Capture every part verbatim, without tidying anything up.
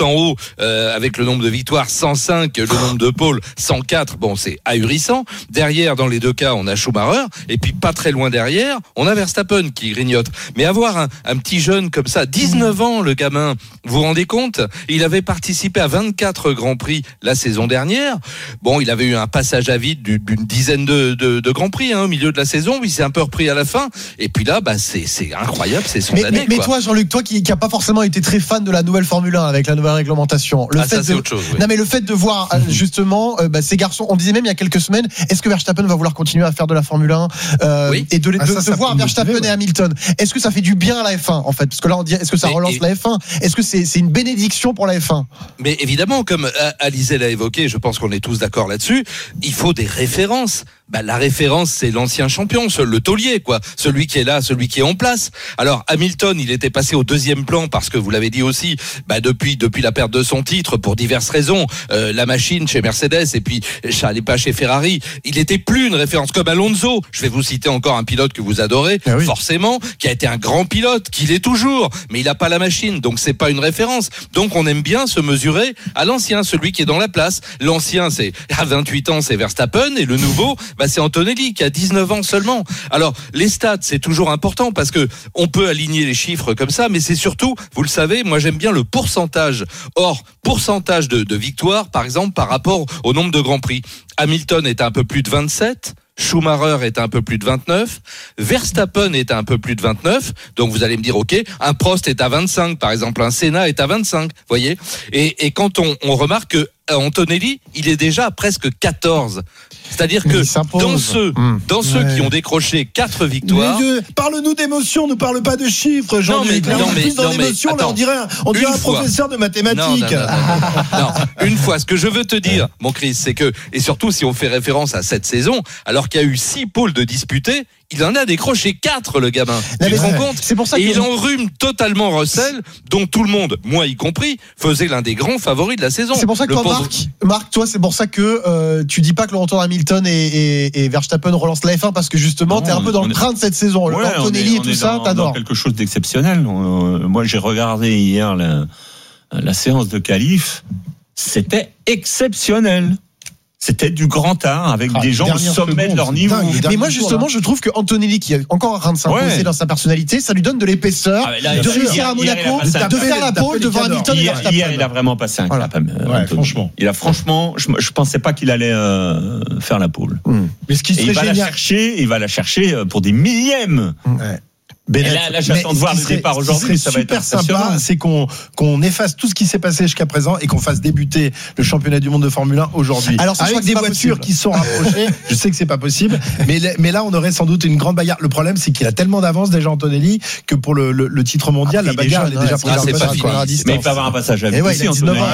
tout en haut, euh, avec le nombre de victoires cent cinq, le nombre de pôles cent quatre. Bon, c'est ahurissant. Derrière, dans les deux cas, on a Schumacher. Et puis, pas très loin derrière, on a Verstappen qui grignote. Mais avoir un, un petit jeune comme ça, dix-neuf ans, le gamin, vous vous rendez compte? Il avait participé à vingt-quatre Grands Prix la saison dernière. Bon, il avait eu un passage à vide d'une dizaine de, de, de Grands Prix hein, au milieu de la saison. Il s'est un peu repris à la fin. Et puis là, bah, c'est, c'est incroyable, c'est son mais, année. Mais, quoi. mais toi, Jean-Luc, toi qui n'a pas forcément été très fan de la nouvelle Formule un avec la nouvelle réglementation, le ah, fait ça, c'est de... autre chose. Oui. Non, mais le fait de voir justement euh, bah, ces garçons, on disait même il y a quelques semaines, est-ce que Verstappen va vouloir continuer à faire de la Formule un euh, oui. et de, ah, de, ça, de ça voir Verstappen motiver, et ouais. Hamilton? Est-ce que ça fait du bien à la F un en fait? Parce que là, on dit, est-ce que ça mais, relance et... la F un? Est-ce que c'est, c'est une bénédiction pour la F un? Mais évidemment, comme Alizé l'a évoqué, je pense qu'on est tous d'accord là-dessus, il faut des références. Bah, la référence, c'est l'ancien champion, le taulier, quoi. Celui qui est là, celui qui est en place. Alors, Hamilton, il était passé au deuxième plan parce que vous l'avez dit aussi, bah, depuis, depuis la perte de son titre, pour diverses raisons, euh, la machine chez Mercedes et puis, ça allait pas chez Ferrari. Il était plus une référence comme Alonso. Je vais vous citer encore un pilote que vous adorez, ah oui. forcément, qui a été un grand pilote, qu'il est toujours, mais il a pas la machine, donc c'est pas une référence. Donc, on aime bien se mesurer à l'ancien, celui qui est dans la place. L'ancien, c'est, à vingt-huit ans, c'est Verstappen et le nouveau, bah, c'est Antonelli qui a dix-neuf ans seulement. Alors les stats, c'est toujours important parce que on peut aligner les chiffres comme ça, mais c'est surtout, vous le savez, moi j'aime bien le pourcentage. Or, pourcentage de, de victoires, par exemple, par rapport au nombre de grands prix. Hamilton est à un peu plus de vingt-sept. Schumacher est à un peu plus de vingt-neuf, Verstappen est à un peu plus de vingt-neuf, donc vous allez me dire ok, un Prost est à vingt-cinq par exemple, un Senna est à vingt-cinq, voyez, et, et quand on, on remarque que Antonelli, il est déjà à presque quatorze. C'est-à-dire que dans ceux, mmh. dans ceux ouais. qui ont décroché quatre victoires. Dieu, parle-nous d'émotion, ne parle pas de chiffres, Jean. Non, mais, là, non, on mais, plus dans non, l'émotion, mais, là, on dirait, on dirait un fois. professeur de mathématiques. Non, non, non, non, non, non. Une fois, ce que je veux te dire, mon Chris, c'est que, et surtout si on fait référence à cette saison, alors qu'il y a eu six pôles de disputés, il en a décroché quatre, le gamin. Non, tu te rends ouais. compte? C'est pour ça et que il enrhume totalement Russell, dont tout le monde, moi y compris, faisait l'un des grands favoris de la saison. C'est pour ça que toi, Marc, Marc, toi, c'est pour ça que euh, tu dis pas que le retour d'Hamilton et, et, et Verstappen relance la F un parce que justement, non, t'es un peu dans le train de cette saison. Ouais, Antonelli est, et tout ça, dans, t'adores. Dans quelque chose d'exceptionnel. Euh, moi, j'ai regardé hier la, la séance de qualif. C'était exceptionnel. C'était du grand art avec ah, des gens au sommet de leur niveau. Dingue, mais moi justement, je trouve que Antonelli, qui est encore en train de s'imposer ouais. dans sa personnalité, ça lui donne de l'épaisseur ah, là, de réussir à Monaco, de faire la pole devant Hamilton et Verstappen. Hier, il a vraiment passé un voilà. cap. Ouais, franchement. Il a franchement, je, je pensais pas qu'il allait euh, faire la pole. Mmh. Mais ce qui serait il va génial, la chercher, il va la chercher pour des millièmes. Ouais. Bennett. Et là, là j'attends de voir le départ aujourd'hui. Ça va être super sympa, c'est qu'on qu'on efface tout ce qui s'est passé jusqu'à présent et qu'on fasse débuter le championnat du monde de Formule un aujourd'hui. Alors, ça, avec je crois des que voitures possible. qui sont rapprochées, je sais que c'est pas possible, mais mais là on aurait sans doute une grande bagarre. Le problème, c'est qu'il a tellement d'avance déjà Antonelli que pour le, le, le titre mondial, Après, la bagarre elle est déjà ah, c'est pas fini. Mais il peut avoir un passage à vite aussi.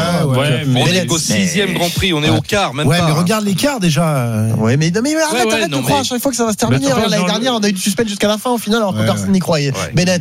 On est au sixième Grand Prix, on est au quart, même pas. Ouais, mais regarde l'écart déjà. Ouais, mais mais arrête, arrête de croire à chaque fois que ça va se terminer. L'année dernière, on a eu du suspense jusqu'à la fin au final, alors que personne n'y croyait. Bennett.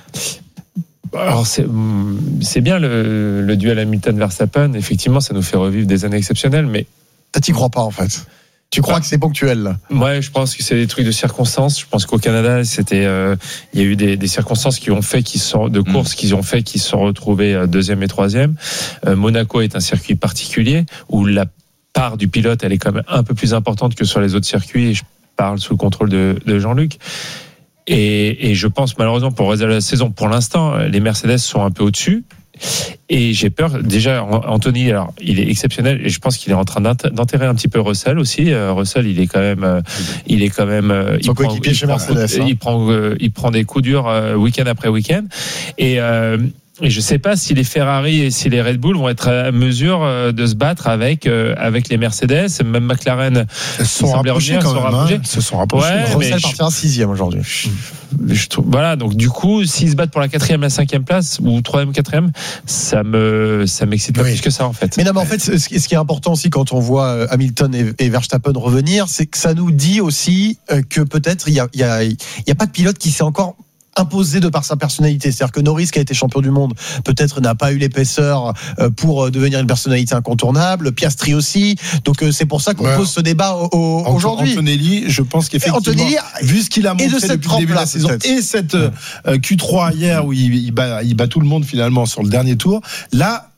Alors c'est, c'est bien le, le duel Hamilton-Verstappen. Effectivement, ça nous fait revivre des années exceptionnelles, mais t'y crois pas en fait. Tu crois bah, que c'est ponctuel là? Ouais, je pense que c'est des trucs de circonstances. Je pense qu'au Canada, c'était, euh, il y a eu des, des circonstances qui ont fait qu'ils sont de courses, mmh. qui ont fait qu'ils se sont retrouvés deuxième et troisième. Euh, Monaco est un circuit particulier où la part du pilote, elle est quand même un peu plus importante que sur les autres circuits. Et je parle sous le contrôle de, de Jean-Luc. Et, et je pense malheureusement pour la saison, pour l'instant, les Mercedes sont un peu au-dessus. Et j'ai peur. Déjà, Anthony, alors il est exceptionnel et je pense qu'il est en train d'enterrer un petit peu Russell aussi. Euh, Russell, il est quand même, il est quand même, il prend, il, prend, Mercedes, il, prend, il prend des coups durs week-end après week-end. Et euh, Et je ne sais pas si les Ferrari et si les Red Bull vont être à mesure de se battre avec euh, avec les Mercedes, même McLaren. Elles se sont rapprochées quand même. Hein, se sont rapprochées. Ouais, Russell partira un sixième aujourd'hui. Je, je trouve, voilà, donc du coup, s'ils se battent pour la quatrième, la cinquième place ou troisième, quatrième, ça me ça m'excite pas oui. plus que ça en fait. Mais non, mais en fait, ce qui est important aussi quand on voit Hamilton et, et Verstappen revenir, c'est que ça nous dit aussi que peut-être il y a il y a il y a pas de pilote qui s'est encore imposé de par sa personnalité. C'est-à-dire que Norris, qui a été champion du monde, peut-être n'a pas eu l'épaisseur pour devenir une personnalité incontournable. Piastri aussi. Donc c'est pour ça qu'on ouais. pose ce débat au, au, aujourd'hui. Antonelli, je pense qu'effectivement, Antonelli, vu ce qu'il a montré de depuis le début de la saison peut-être. et cette ouais. euh, Q trois hier où il, il, bat, il bat tout le monde finalement sur le dernier tour, là,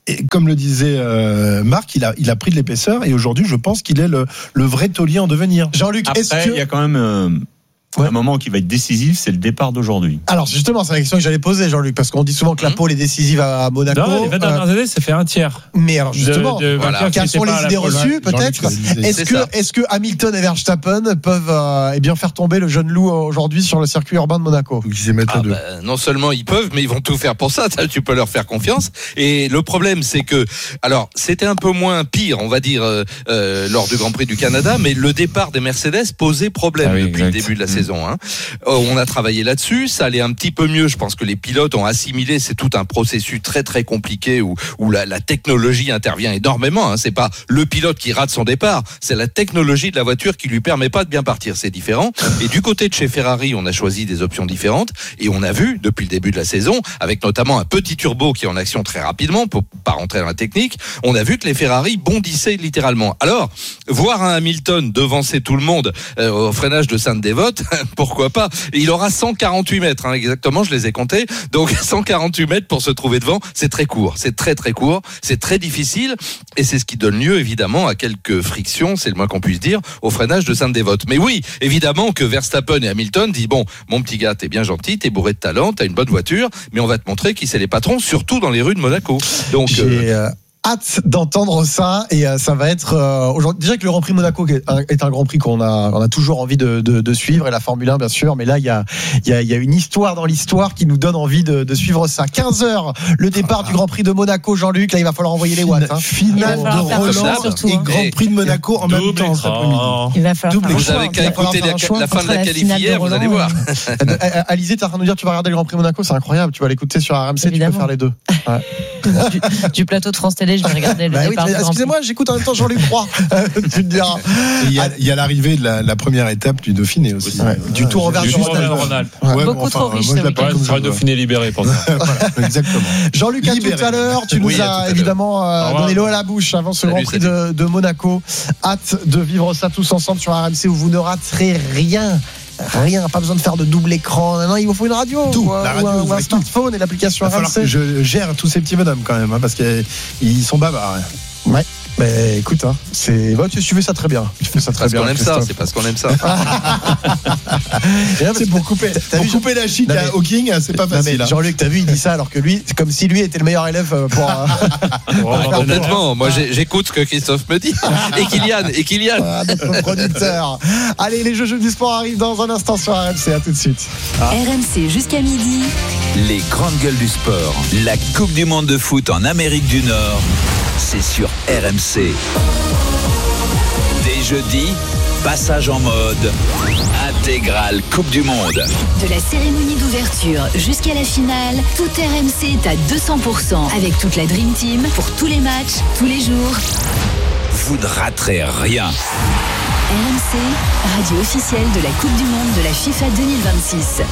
et comme le disait euh, Marc, il a, il a pris de l'épaisseur et aujourd'hui, je pense qu'il est le, le vrai taulier en devenir. Jean-Luc, Après, est-ce que... il y a quand même euh, Ouais. un moment qui va être décisif, c'est le départ d'aujourd'hui. Alors justement, c'est la question que j'allais poser, Jean-Luc, parce qu'on dit souvent que la Mmh. pole est décisive à Monaco. Non, les vingt dernières euh, années, ça fait un tiers. mais alors justement, de, de voilà. vainqueurs qui quelles étaient sont pas les à la idées pole. reçues, peut-être? Est-ce C'est que, ça. est-ce que Hamilton et Verstappen peuvent euh, eh bien faire tomber le jeune loup aujourd'hui sur le circuit urbain de Monaco? Faut qu'ils s'y mettent à Ah deux. bah, non seulement ils peuvent, mais ils vont tout faire pour ça. Ça, tu peux leur faire confiance. Et le problème, c'est que, alors, c'était un peu moins pire, on va dire, euh, euh, lors du Grand Prix du Canada, mais le départ des Mercedes posait problème Ah oui, depuis exact. le début de la Mmh. saison. Hein. Euh, on a travaillé là-dessus, ça allait un petit peu mieux. Je pense que les pilotes ont assimilé. C'est tout un processus très très compliqué où où la, la technologie intervient énormément. Hein. C'est pas le pilote qui rate son départ, c'est la technologie de la voiture qui lui permet pas de bien partir. C'est différent. Et du côté de chez Ferrari, on a choisi des options différentes et on a vu depuis le début de la saison, avec notamment un petit turbo qui est en action très rapidement, pour pas rentrer dans la technique, on a vu que les Ferrari bondissaient littéralement. Alors, voir un Hamilton devancer tout le monde euh, au freinage de Sainte-Dévote, pourquoi pas? Il aura cent quarante-huit mètres, hein, exactement, je les ai comptés. Donc cent quarante-huit mètres pour se trouver devant, c'est très court, c'est très très court, c'est très difficile et c'est ce qui donne lieu évidemment à quelques frictions, c'est le moins qu'on puisse dire, au freinage de Sainte-Dévote. Mais oui, évidemment que Verstappen et Hamilton disent bon, mon petit gars, t'es bien gentil, t'es bourré de talent, t'as une bonne voiture, mais on va te montrer qui c'est les patrons, surtout dans les rues de Monaco. Donc euh, J'ai euh, hâte d'entendre ça et euh, ça va être euh, aujourd'hui. Déjà que le Grand Prix Monaco est un, est un Grand Prix qu'on a, on a toujours envie de, de, de suivre et la Formule un bien sûr, mais là il y a, il y a, il y a une histoire dans l'histoire qui nous donne envie de, de suivre ça. quinze heures, le départ du Grand Prix de Monaco, Jean-Luc. Là il va falloir envoyer les watts. Hein. Finale Il va de falloir faire Roland le choix, surtout, et hein. Grand Prix de Monaco en même Double temps cet après-midi. écran. Il va falloir Double faire un vous choix. avez Il qu'à va falloir écouter faire la, un choix la fin de entre la finale qualif hier, vous Roland allez voir. et- Euh, euh, Alizé, t'es en train de nous dire tu vas regarder le Grand Prix Monaco, c'est incroyable. Tu vas l'écouter sur R M C, Évidemment. tu peux faire les deux. du, du plateau de France Télé, je vais regarder le Bah oui, départ mais du Grand Prix. excusez-moi, j'écoute en même temps Jean-Luc Roy. Tu me diras. Et Il y a, il y a l'arrivée de la, la première étape du Dauphiné aussi. Ouais, du Tour j'ai- envers j'ai du juste Rhône-Alpes. un- Rhône-Alpes. Ouais, Beaucoup bon, trop enfin, riche moi, je ce l'appelle Ouais, comme ce je sera le veux. Dauphiné libéré pour ça. Voilà, exactement. Jean-Luc, à Libéré. tout à l'heure. Tu nous Oui, à tout as à l'heure. évidemment euh, Au revoir. donné l'eau à la bouche avant ce Salut, Grand Prix salut. de, de Monaco. Hâte de vivre ça tous ensemble sur R M C où vous ne raterez rien. Rien, pas besoin de faire de double écran. Non, non, il vous faut une radio, Tout, ou, un- la radio, ou un, vous ou un faites tout. smartphone et l'application Il va R M falloir C. que je gère tous ces petits bonhommes quand même, hein, parce qu'ils sont bavards. hein. Ouais. Mais écoute, hein, c'est. Bah, tu fais ça très bien. Tu fais ça très Parce bien. qu'on aime ça, Christophe. c'est parce qu'on aime ça. Et là, parce C'est que pour couper, t'as pour vu, couper la chic Non, mais- à Hawking, c'est pas Non, mais facile. hein. Jean-Luc, t'as vu, il dit ça alors que lui, c'est comme si lui était le meilleur élève euh, pour. euh, Ah, complètement. Moi, j'ai- j'écoute ce que Christophe me dit. Et Kylian, et Kylian. Ah, notre producteur. Allez, les jeux, jeux du sport arrivent dans un instant sur R M C. À tout de suite. R M C jusqu'à midi. Les grandes gueules du sport. La Coupe du monde de foot en Amérique du Nord, c'est sur R M C. Dès jeudi, passage en mode intégrale Coupe du monde. De la cérémonie d'ouverture jusqu'à la finale, tout R M C est à deux cents pour cent avec toute la Dream Team pour tous les matchs, tous les jours. Vous ne raterez rien. R M C, radio officielle de la Coupe du monde de la FIFA deux mille vingt-six.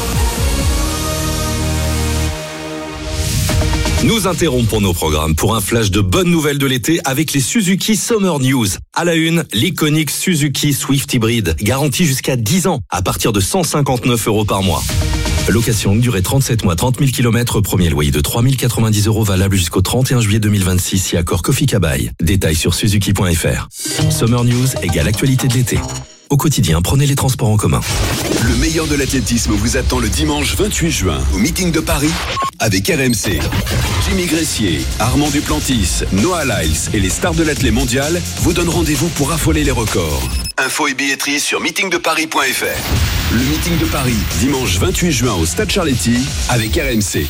Nous interrompons nos programmes pour un flash de bonnes nouvelles de l'été avec les Suzuki Summer News. À la une, l'iconique Suzuki Swift Hybrid, garantie jusqu'à dix ans, à partir de cent cinquante-neuf euros par mois. Location longue durée trente-sept mois, trente mille kilomètres, premier loyer de trois mille quatre-vingt-dix euros valable jusqu'au trente et un juillet deux mille vingt-six si accord Kofi Kabai. Détails sur suzuki point f r. Summer News égale actualité de l'été. Au quotidien, prenez les transports en commun. Le meilleur de l'athlétisme vous attend le dimanche vingt-huit juin au meeting de Paris avec R M C. Jimmy Gressier, Armand Duplantis, Noah Lyles et les stars de l'athlé mondial vous donnent rendez-vous pour affoler les records. Infos et billetterie sur meeting de paris point f r. Le meeting de Paris, dimanche vingt-huit juin au Stade Charletti avec R M C.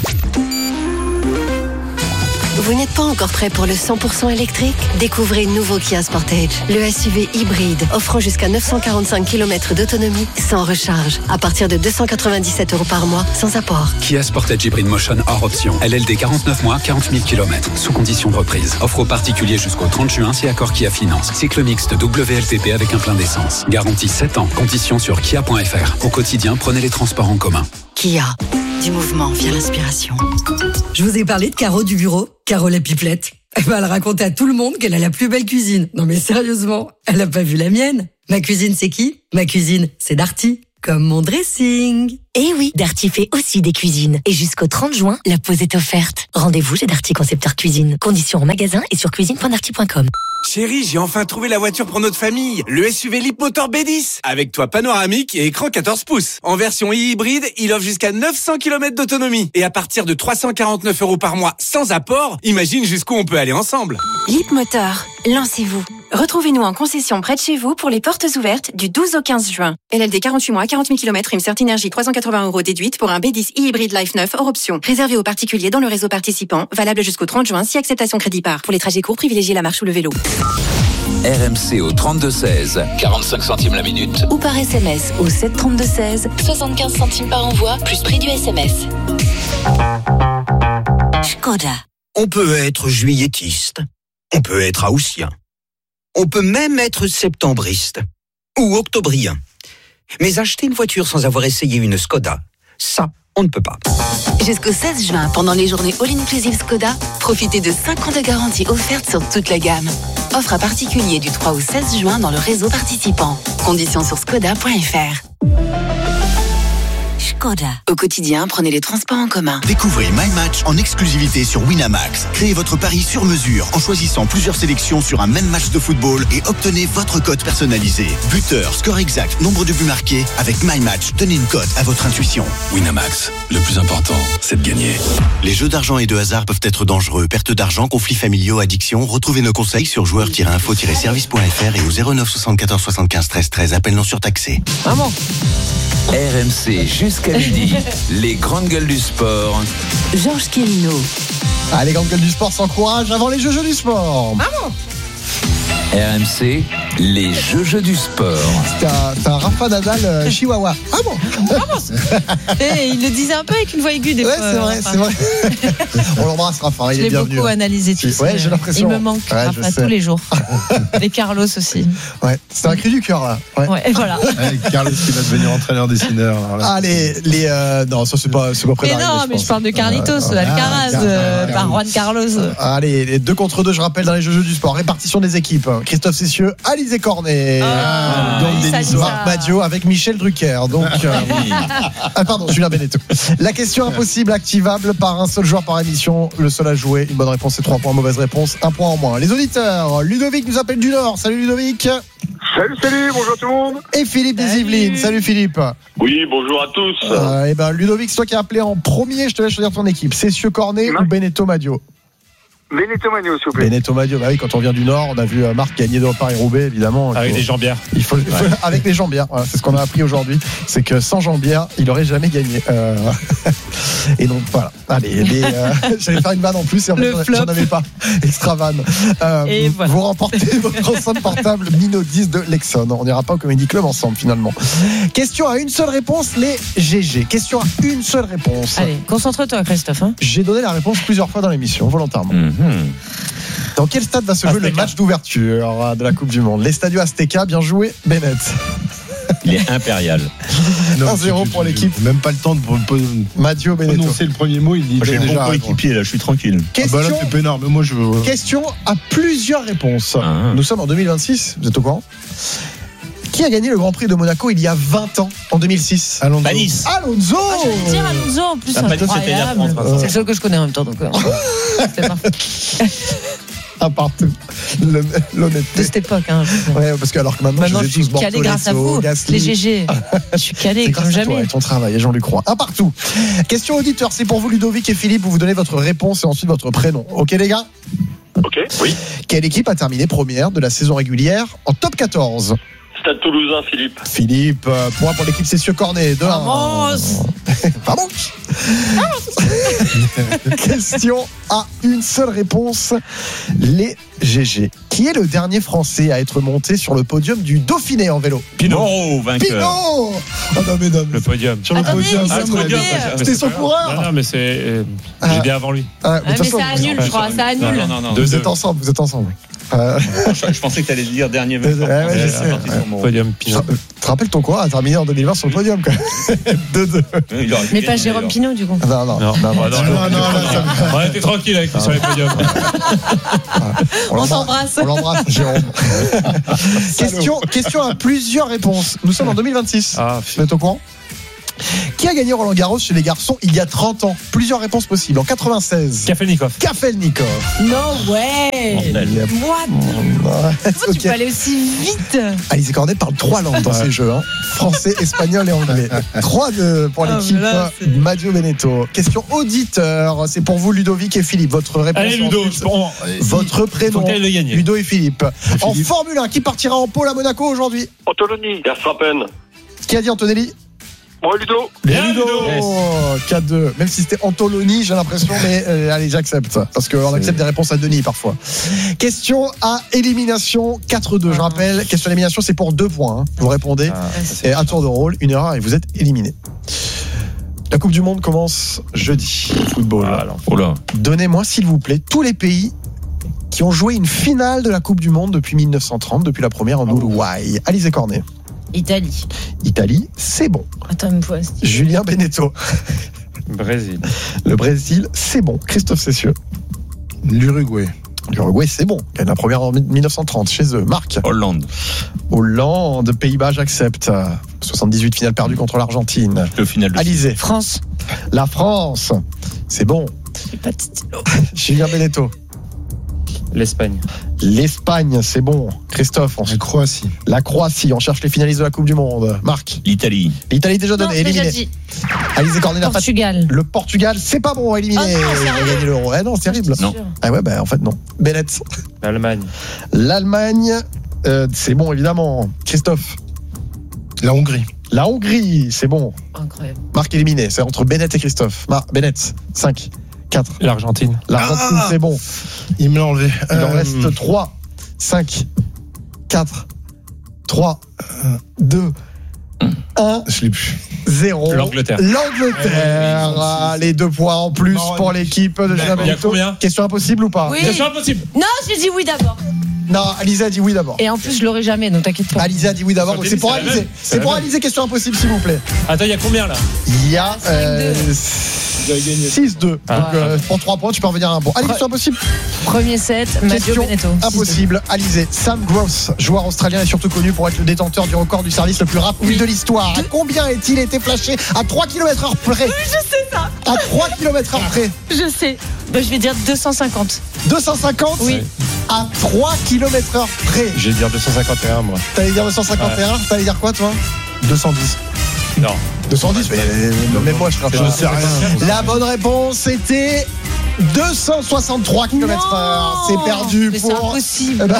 Vous n'êtes pas encore prêt pour le cent pour cent électrique? Découvrez le nouveau Kia Sportage, le S U V hybride offrant jusqu'à neuf cent quarante-cinq kilomètres d'autonomie sans recharge, à partir de deux cent quatre-vingt-dix-sept euros par mois, sans apport. Kia Sportage Hybrid Motion hors option. L L D quarante-neuf mois, quarante mille kilomètres, sous condition de reprise. Offre aux particuliers jusqu'au trente juin si accord Kia Finance. Cycle mixte W L T P avec un plein d'essence. Garantie sept ans. Conditions sur kia point f r. Au quotidien, prenez les transports en commun. Kia, du mouvement vient l'inspiration. Je vous ai parlé de Caro du bureau, Caro la pipelette. Eh ben, elle raconte à tout le monde qu'elle a la plus belle cuisine. Non mais sérieusement, elle a pas vu la mienne. Ma cuisine, c'est qui? Ma cuisine, c'est Darty. comme mon dressing. Eh oui, Darty fait aussi des cuisines. Et jusqu'au trente juin, la pause est offerte. Rendez-vous chez Darty Concepteur Cuisine. Conditions en magasin et sur cuisine point darty point com. Chérie, j'ai enfin trouvé la voiture pour notre famille. Le S U V Leapmotor B dix. Avec toit panoramique et écran quatorze pouces. En version hybride, il offre jusqu'à neuf cents kilomètres d'autonomie. Et à partir de trois cent quarante-neuf euros par mois sans apport, imagine jusqu'où on peut aller ensemble. Leapmotor, lancez-vous. Retrouvez-nous en concession près de chez vous pour les portes ouvertes du douze au quinze juin. L L D quarante-huit mois, quarante mille kilomètres, une Certes Énergie trois cent quatre-vingts euros déduite pour un B dix e-hybride Life neuf hors option. Réservé aux particuliers dans le réseau participant, valable jusqu'au trente juin si acceptation crédit par. Pour les trajets courts, privilégiez la marche ou le vélo. R M C au trente-deux seize, quarante-cinq centimes la minute. Ou par S M S au sept trente-deux seize, soixante-quinze centimes par envoi, plus prix du S M S. Skoda. On peut être juilletiste, on peut être haussien, on peut même être septembriste ou octobrien. Mais acheter une voiture sans avoir essayé une Skoda, ça, on ne peut pas. Jusqu'au seize juin, pendant les journées All-Inclusive Skoda, profitez de cinq ans de garantie offerte sur toute la gamme. Offre à particulier du trois au seize juin dans le réseau participant. Conditions sur skoda point f r. Skoda. Au quotidien, prenez les transports en commun. Découvrez My Match en exclusivité sur Winamax. Créez votre pari sur mesure en choisissant plusieurs sélections sur un même match de football et obtenez votre cote personnalisée. Buteur, score exact, nombre de buts marqués. Avec My Match, donnez une cote à votre intuition. Winamax, le plus important, c'est de gagner. Les jeux d'argent et de hasard peuvent être dangereux. Perte d'argent, conflits familiaux, addiction. Retrouvez nos conseils sur joueurs tiret info tiret service point f r et au zéro neuf soixante-quatorze soixante-quinze treize treize. Appel non surtaxé. Maman. R M C jusqu'à midi, les grandes gueules du sport. Georges Quélino. Ah, les grandes gueules du sport s'encouragent avant les jeux jeux du sport. Maman. R M C, les jeux jeux du sport. C'est un, c'est un Rafa Nadal euh, Chihuahua. Ah bon, ah bon. Et il le disait un peu avec une voix aiguë des ouais, fois. c'est vrai, c'est vrai. On l'embrasse, Rafa. Il je est l'ai bienvenu. beaucoup analysé. Tu sais. Ouais, j'ai l'impression. Il me manque, ouais, Rafa, tous les jours. Et Carlos aussi. Ouais, c'est un cri du cœur là. Ouais, ouais et voilà. Ouais, Carlos qui va devenir entraîneur-dessineur. Ah les les euh, non, ça c'est pas c'est pas près d'arriver. Mais non, mais je parle de Carlitos, euh, Alcaraz, ah, euh, par Juan Carlos. Allez, les deux contre deux, je rappelle dans les jeux jeux du sport. Répartition des équipes. Christophe Cessieux, Alizé Cornet, ah, donc Denis Marc Madio avec Michel Drucker. Donc euh, ah pardon, Julien Beneteau. La question impossible activable par un seul joueur par émission, le seul à jouer. Une bonne réponse c'est trois points, mauvaise réponse un point en moins. Les auditeurs, Ludovic nous appelle du Nord. Salut Ludovic. Salut, salut, bonjour tout le monde. Et Philippe des Yvelines. Salut Philippe. Oui, bonjour à tous. Euh, et ben Ludovic, c'est toi qui as appelé en premier. Je te laisse choisir ton équipe. Cessieux Cornet ou Beneteau Madio. Beneteau Madio, s'il vous plaît. Beneteau Madio, bah oui, quand on vient du Nord, on a vu Marc gagner de Paris-Roubaix, évidemment. Avec faut, les jambières. Il faut, il faut ouais. Avec les jambières, voilà, c'est ce qu'on a appris aujourd'hui. C'est que sans jambières, il n'aurait jamais gagné. Euh, et donc, voilà. Allez, les, euh, j'allais faire une vanne en plus, et en fait, j'en avais pas. Extra vanne. Euh, et voilà. Vous remportez votre enceinte portable Mino dix de Lexon. On n'ira pas au Comedy Club ensemble, finalement. Question à une seule réponse, les G G. Question à une seule réponse. Allez, concentre-toi, Christophe. Hein. J'ai donné la réponse plusieurs fois dans l'émission, volontairement. Mm-hmm. Dans quel stade va se jouer le match d'ouverture de la Coupe du Monde? Les Stadios Azteca, bien joué, Bennett. Il est impérial. un zéro pour l'équipe. Même pas le temps de Madio Beneteau. Prononcer le premier mot, il dit moi, j'ai déjà un bon coéquipier là, je suis tranquille. Question, ah bah là, c'est peinard, mais moi je veux... Question à plusieurs réponses. Ah. Nous sommes en deux mille vingt-six, vous êtes au courant? Qui a gagné le Grand Prix de Monaco il y a vingt ans, en deux mille six? Alonso. Banis. Alonso. Ah, je vais dire Alonso en plus. Ah, Banis, c'était la France. C'est le seul que je connais en même temps. Donc, euh, c'est parfait. Un partout. L'honnêteté. De cette époque. Hein, ouais, parce que alors que maintenant, maintenant je, je suis calé grâce à vous, Gasly. Les G G. Je suis calé comme jamais. Toi et ton travail, j'en lui crois. Un partout. Question auditeur, c'est pour vous Ludovic et Philippe. Vous vous donnez votre réponse et ensuite votre prénom. Ok les gars? Ok, oui. Quelle équipe a terminé première de la saison régulière en top quatorze? Stade Toulousain, Philippe. Philippe, euh, point pour l'équipe Cessieux Cornet. De Vamos. Vamos. Question à une seule réponse. Les G G. Qui est le dernier Français à être monté sur le podium du Dauphiné en vélo? Pinot, oh, vainqueur. Pinot. Oh non mais non. Le podium. Sur le Attendez, podium. ah, le podium. C'était son coureur. Non, non, mais c'est. Euh, ah. J'ai dit avant lui. Ah, mais, ah, mais ça annule, je crois. Ça annule. Non, non, non, vous êtes ensemble. Vous êtes ensemble. Euh... je, je pensais que tu allais dire dernier ouais, ouais, je sais, ouais. Podium Pinot. Tu te rappelles ton coureur a terminé en deux mille vingt sur le podium quand même. deux deux. Mais pas Jérôme Pinot du coup. Non non non. non, non, non, non, non, non, non, non, non, non, non, non, non, non, non, on était tranquille avec lui sur les podiums. On s'embrasse. On l'embrasse, Jérôme. question, question à plusieurs réponses. Nous sommes en deux mille vingt-six. Ah, vous êtes au courant ? Qui a gagné Roland Garros chez les garçons il y a trente ans? Plusieurs réponses possibles. En quatre-vingt-seize. Kafelnikov. Kafelnikov. No way. What? Pourquoi tu peux aller aussi vite? Alizé Cornet parle trois langues dans ces jeux. Hein. Français, espagnol et anglais. trois deux pour l'équipe là, Maggio Veneto. Question auditeur. C'est pour vous, Ludovic et Philippe. Votre réponse. Allez, Ludo. Bon, votre prénom. Faut qu'elle le gagne. Ludo et Philippe. Philippe. En Formule un, qui partira en pôle à Monaco aujourd'hui? Antononi, Verstappen. Qui a dit Antonelli? Moi, Ludo. Bien, Ludo. Ludo. quatre deux. Même si c'était Antoloni, j'ai l'impression, mais euh, allez, j'accepte. Parce qu'on accepte des réponses à Denis parfois. Question à élimination, quatre deux. Je rappelle, question à élimination, c'est pour deux points. Hein. Vous répondez. Ah, et à tour de rôle, une erreur et vous êtes éliminé. La Coupe du Monde commence jeudi. Football. Ah, alors. Oh là. Donnez-moi, s'il vous plaît, tous les pays qui ont joué une finale de la Coupe du Monde depuis mille neuf cent trente, depuis la première en Uruguay. Alizé Cornet. Italie. Italie, c'est bon. Attends, une fois. Julien Beneteau. Brésil. Le Brésil, c'est bon. Christophe Cessieux. L'Uruguay. L'Uruguay, c'est bon. Il y a la première en mille neuf cent trente chez eux. Marc. Hollande. Hollande, Pays-Bas, j'accepte. soixante-dix-huit finales perdues contre l'Argentine. Le final de Alizé. France. La France, c'est bon. J'ai pas de stylo. Julien Beneteau. L'Espagne. L'Espagne, c'est bon. Christophe. La Croatie. La Croatie, on cherche les finalistes de la Coupe du Monde. Marc. L'Italie. L'Italie déjà Non, donnée, déjà éliminée. dit. Alizé Cornet. Portugal. Le Portugal, c'est pas bon, éliminé. Ah non, Il a sérieux gagné l'euro. Eh non, c'est terrible. Non. Ah ouais, bah en fait non. Bennett. L'Allemagne. L'Allemagne, euh, c'est bon évidemment. Christophe. La Hongrie. La Hongrie, c'est bon. Incroyable. Marc éliminé, c'est entre Bennett et Christophe. Mar- Bennett, cinq, quatre. L'Argentine. L'Argentine, Ah c'est bon. Il me l'a enlevé. Il en Euh, reste trois, cinq, quatre, trois, deux, un, Je l'ai plus. zéro. L'Angleterre. L'Angleterre. Ouais, Ah, les deux points en plus Non, pour l'équipe de Julien Il y a Beneteau. combien? Question impossible ou pas? Oui. C'est impossible. Non, j'ai dit oui d'abord. Non, Alizé a dit oui d'abord. Et en plus, je l'aurais jamais, donc t'inquiète pas. Alizé a dit oui d'abord, donc c'est pour C'est la Alizé. même. C'est C'est la pour même. Alizé, question impossible s'il vous plaît. Attends, il y a combien là? Il y a euh, avez gagné. six deux. Ah. Donc euh, pour trois points, tu peux revenir à un point. Allez, question impossible. Premier set, Maggio Question Veneto. impossible. Alizé. Sam Gross, joueur australien et surtout connu pour être le détenteur du record du service le plus rapide Oui. de l'histoire. À combien est-il été flashé? À trois kilomètres heure près. Oui, je sais ça. À trois kilomètres heure près. Je sais. Bah, je vais dire deux cent cinquante. deux cent cinquante. Oui. À trois kilomètres heure près. Je vais dire deux cent cinquante et un, moi. T'allais dire deux cent cinquante et un. T'allais dire quoi, toi? deux cent dix. Non. deux cent dix, mais même moi je serais Je pas. sais rien. La bonne réponse c'était deux cent soixante-trois kilomètres heure. C'est perdu Mais pour. c'est impossible. Eh ben,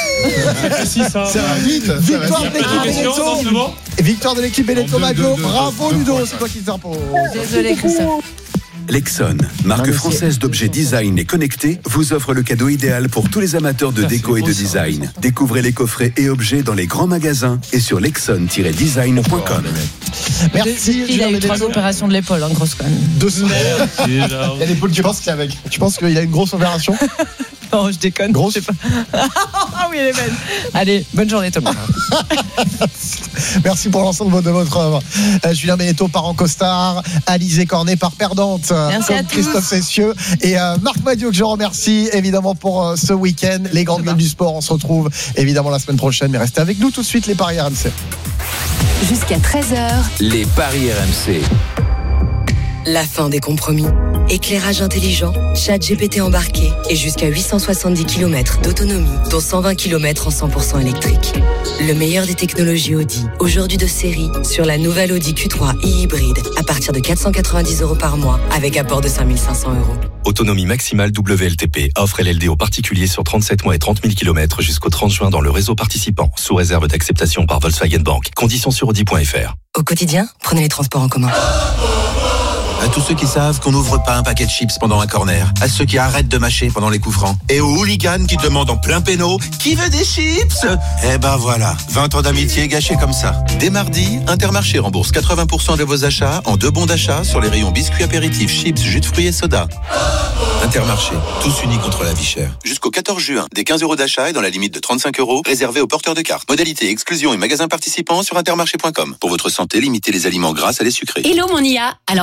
Si, ça. Ça va vite. ça va Victoire vite. de l'équipe Beneteau. Victoire de l'équipe Beneteau En deux, Maggio. deux, deux, Bravo deux, Ludo, deux, c'est toi qui t'impose. Désolé, Christophe. Lexon, marque française d'objets design et connectés, vous offre le cadeau idéal pour tous les amateurs de déco et de design. Découvrez les coffrets et objets dans les grands magasins et sur lexon tiret design point com. Merci. Il a eu Julien trois Beneteau. opérations de l'épaule, hein, grosse conne. deux cents. Il y a l'épaule, tu penses qu'il y a avec. Tu penses qu'il a une grosse opération? Non, je déconne. Grosse. Je sais pas. Ah oui, elle est belle. Allez, bonne journée, Thomas. Merci pour l'ensemble de votre œuvre. Euh, Julien Beneteau part en costard, Alizé Cornet part perdante, Merci comme à tous. Christophe Cessieux et euh, Marc Madio que je remercie évidemment pour euh, ce week-end. Les grandes gueules du sport, on se retrouve évidemment la semaine prochaine, mais restez avec nous tout de suite les paris R M C. Jusqu'à treize heures, Les paris R M C. La fin des compromis. Éclairage intelligent, chat G P T embarqué et jusqu'à huit cent soixante-dix kilomètres d'autonomie, dont cent vingt kilomètres en cent pour cent électrique. Le meilleur des technologies Audi, aujourd'hui de série, sur la nouvelle Audi Q trois e-hybride, à partir de quatre cent quatre-vingt-dix euros par mois, avec apport de cinq mille cinq cents euros. Autonomie maximale W L T P. Offre L L D aux particuliers sur trente-sept mois et trente mille kilomètres jusqu'au trente juin dans le réseau participant, sous réserve d'acceptation par Volkswagen Bank. Conditions sur audi point f r. Au quotidien, prenez les transports en commun. À tous ceux qui savent qu'on n'ouvre pas un paquet de chips pendant un corner. À ceux qui arrêtent de mâcher pendant les coups francs. Et aux hooligans qui demandent en plein péno « Qui veut des chips ?» Eh ben voilà, vingt ans d'amitié gâchés comme ça. Dès mardi, Intermarché rembourse quatre-vingts pour cent de vos achats en deux bons d'achat sur les rayons biscuits apéritifs, chips, jus de fruits et soda. Intermarché, tous unis contre la vie chère. Jusqu'au quatorze juin, des quinze euros d'achat et dans la limite de trente-cinq euros, réservés aux porteurs de cartes. Modalité, exclusion et magasins participants sur intermarché point com. Pour votre santé, limitez les aliments gras à les sucrés. Hello mon I A, alors voilà,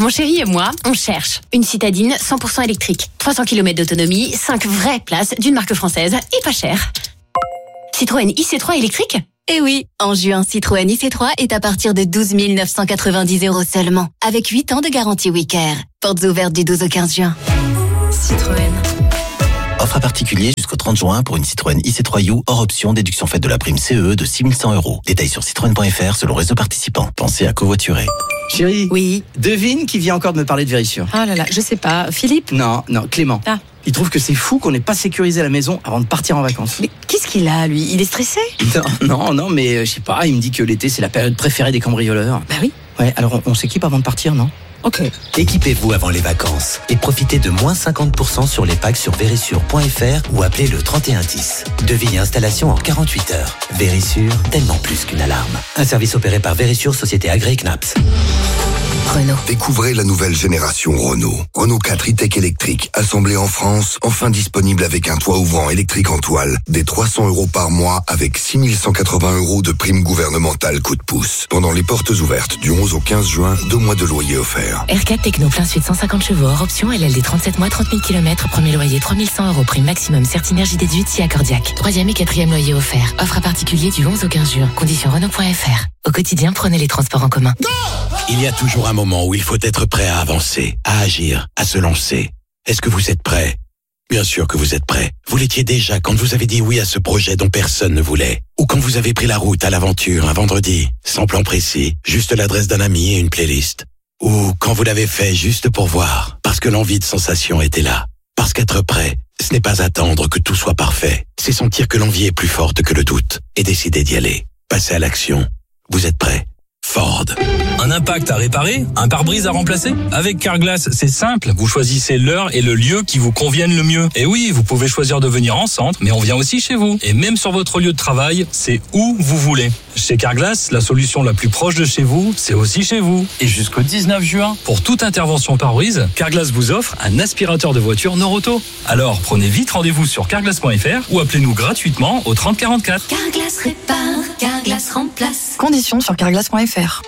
Mon chéri et moi, on cherche une citadine cent pour cent électrique. trois cents kilomètres d'autonomie, cinq vraies places d'une marque française et pas cher. Citroën I C trois électrique ? Eh oui, en juin, Citroën I C trois est à partir de douze mille neuf cent quatre-vingt-dix euros seulement, avec huit ans de garantie WeCare. Portes ouvertes du douze au quinze juin. Citroën. Offre à particulier jusqu'au trente juin pour une Citroën I C trois U hors option, déduction faite de la prime C E E de six mille cent euros. Détails sur citroën point f r selon réseau participant. Pensez à covoiturer. Chérie. Oui. Devine qui vient encore de me parler de Vérissure. Oh là là, je sais pas. Philippe ? Non, non, Clément. Ah. Il trouve que c'est fou qu'on n'ait pas sécurisé la maison avant de partir en vacances. Mais qu'est-ce qu'il a, lui ? Il est stressé ? Non, non, non, mais euh, je sais pas, il me dit que l'été c'est la période préférée des cambrioleurs. Bah oui. Ouais, alors on, on s'équipe avant de partir, non ? Ok. Équipez-vous avant les vacances et profitez de moins cinquante pour cent sur les packs sur vérissure point f r ou appelez le trente et un dix. Devis et installation en quarante-huit heures. Vérissure, tellement plus qu'une alarme. Un service opéré par Vérissure, société agréée C N A P S. Renault. Découvrez la nouvelle génération Renault. Renault quatre e-Tech électrique, assemblé en France, enfin disponible avec un toit ouvrant électrique en toile, des trois cents euros par mois avec six mille cent quatre-vingts euros de prime gouvernementale coup de pouce. Pendant les portes ouvertes du onze au quinze juin, deux mois de loyer offert. R quatre Techno plein suite cent cinquante chevaux hors option, L L D trente-sept mois, trente mille kilomètres, premier loyer trois mille cent euros, prime maximum Certinergie déduite si accordiaque. Troisième et quatrième loyer offert. Offre à particulier du onze au quinze juin. Conditions Renault point f r. Au quotidien, prenez les transports en commun. Il y a toujours un moment où il faut être prêt à avancer, à agir, à se lancer. Est-ce que vous êtes prêt ? Bien sûr que vous êtes prêt. Vous l'étiez déjà quand vous avez dit oui à ce projet dont personne ne voulait. Ou quand vous avez pris la route à l'aventure un vendredi, sans plan précis, juste l'adresse d'un ami et une playlist. Ou quand vous l'avez fait juste pour voir, parce que l'envie de sensation était là. Parce qu'être prêt, ce n'est pas attendre que tout soit parfait. C'est sentir que l'envie est plus forte que le doute et décider d'y aller. Passer à l'action. Vous êtes prêt ? Ford. Un impact à réparer, un pare-brise à remplacer. Avec Carglass, c'est simple. Vous choisissez l'heure et le lieu qui vous conviennent le mieux. Et oui, vous pouvez choisir de venir en centre, mais on vient aussi chez vous. Et même sur votre lieu de travail, c'est où vous voulez. Chez Carglass, la solution la plus proche de chez vous, c'est aussi chez vous. Et jusqu'au dix-neuf juin, pour toute intervention pare-brise, Carglass vous offre un aspirateur de voiture Noroto. Alors, prenez vite rendez-vous sur carglass point f r ou appelez-nous gratuitement au trente quarante-quatre. Carglass répare, Carglass remplace. Conditions sur carglass point f r.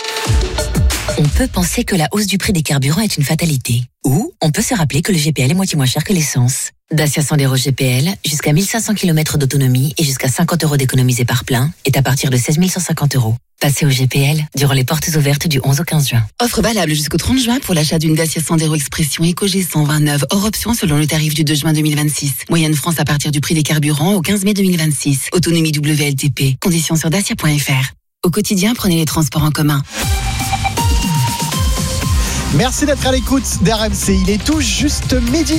On peut penser que la hausse du prix des carburants est une fatalité. Ou on peut se rappeler que le G P L est moitié moins cher que l'essence. Dacia Sandero G P L, jusqu'à mille cinq cents kilomètres d'autonomie et jusqu'à cinquante euros d'économisés par plein, est à partir de seize mille cent cinquante euros. Passez au G P L durant les portes ouvertes du onze au quinze juin. Offre valable jusqu'au trente juin pour l'achat d'une Dacia Sandero Expression EcoG cent vingt-neuf hors option selon le tarif du deux juin deux mille vingt-six. Moyenne France à partir du prix des carburants au quinze mai deux mille vingt-six. Autonomie W L T P. Conditions sur dacia point f r. Au quotidien, prenez les transports en commun. Merci d'être à l'écoute d'R M C. Il est tout juste midi.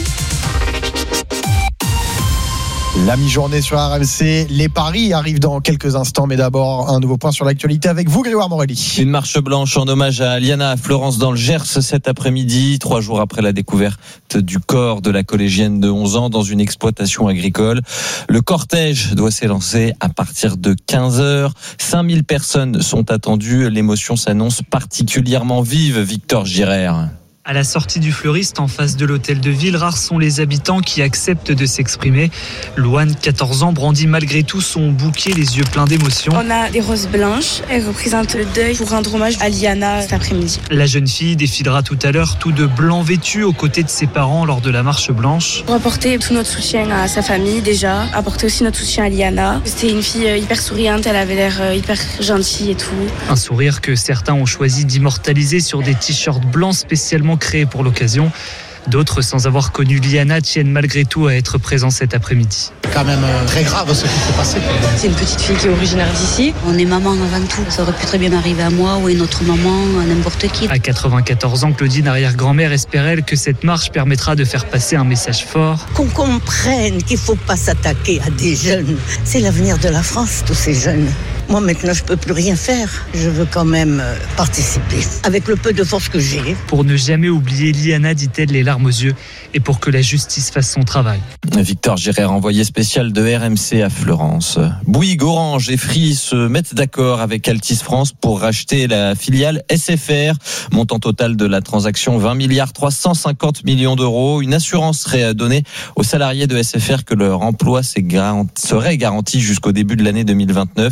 La mi-journée sur R M C, les paris arrivent dans quelques instants, mais d'abord un nouveau point sur l'actualité avec vous, Grégoire Morelli. Une marche blanche en hommage à Liana à Florence dans le Gers cet après-midi, trois jours après la découverte du corps de la collégienne de onze ans dans une exploitation agricole. Le cortège doit s'élancer à partir de quinze heures. cinq mille personnes sont attendues. L'émotion s'annonce particulièrement vive, Victor Girard. À la sortie du fleuriste, en face de l'hôtel de ville, rares sont les habitants qui acceptent de s'exprimer. Louane, quatorze ans, brandit malgré tout son bouquet, les yeux pleins d'émotion. On a des roses blanches, elles représentent le deuil pour rendre hommage à Liana cet après-midi. La jeune fille défilera tout à l'heure, tout de blanc vêtu, aux côtés de ses parents lors de la marche blanche. Pour apporter tout notre soutien à sa famille déjà, apporter aussi notre soutien à Liana. C'était une fille hyper souriante, elle avait l'air hyper gentille et tout. Un sourire que certains ont choisi d'immortaliser sur des t-shirts blancs spécialement créés pour l'occasion. D'autres, sans avoir connu Liana, tiennent malgré tout à être présents cet après-midi. Quand même euh, très grave ce qui s'est passé. C'est une petite fille qui est originaire d'ici. On est maman avant tout. Ça aurait pu très bien arriver à moi ou à une autre maman, à n'importe qui. À quatre-vingt-quatorze ans, Claudine, arrière-grand-mère, espère elle que cette marche permettra de faire passer un message fort. Qu'on comprenne qu'il ne faut pas s'attaquer à des jeunes. C'est l'avenir de la France, tous ces jeunes. Moi, maintenant, je ne peux plus rien faire. Je veux quand même participer, avec le peu de force que j'ai. Pour ne jamais oublier Liana, dit-elle, les larmes aux yeux, et pour que la justice fasse son travail. Victor Girard, envoyé spécial de R M C à Florence. Bouygues, Orange et Free se mettent d'accord avec Altice France pour racheter la filiale S F R. Montant total de la transaction, vingt milliards trois cent cinquante millions d'euros. Une assurance serait donnée aux salariés de S F R que leur emploi serait garanti jusqu'au début de l'année deux mille vingt-neuf.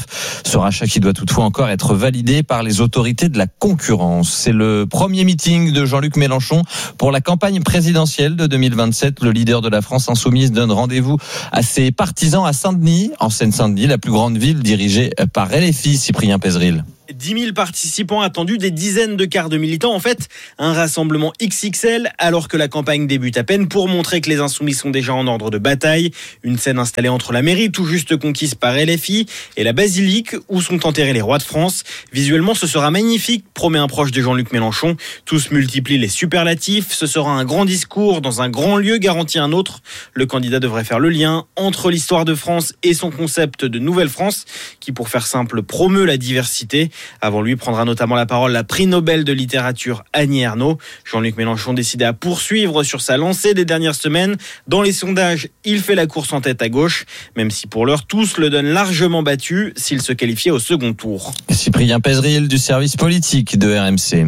Ce rachat qui doit toutefois encore être validé par les autorités de la concurrence. C'est le premier meeting de Jean-Luc Mélenchon pour la campagne présidentielle de deux mille vingt-sept. Le leader de la France insoumise donne rendez-vous à ses partisans à Saint-Denis, en Seine-Saint-Denis, la plus grande ville dirigée par L F I. Cyprien Pézeril. dix mille participants attendus, des dizaines de cars de militants. En fait, un rassemblement X X L alors que la campagne débute à peine pour montrer que les insoumis sont déjà en ordre de bataille. Une scène installée entre la mairie, tout juste conquise par L F I, et la basilique où sont enterrés les rois de France. Visuellement, ce sera magnifique, promet un proche de Jean-Luc Mélenchon. Tous multiplient les superlatifs. Ce sera un grand discours dans un grand lieu, garantit un autre. Le candidat devrait faire le lien entre l'histoire de France et son concept de Nouvelle France, qui, pour faire simple, promeut la diversité. Avant lui prendra notamment la parole la prix Nobel de littérature Annie Ernaux. Jean-Luc Mélenchon décidé à poursuivre sur sa lancée des dernières semaines. Dans les sondages, il fait la course en tête à gauche, même si pour l'heure tous le donnent largement battu s'il se qualifiait au second tour. Cyprien Pézeril du service politique de R M C.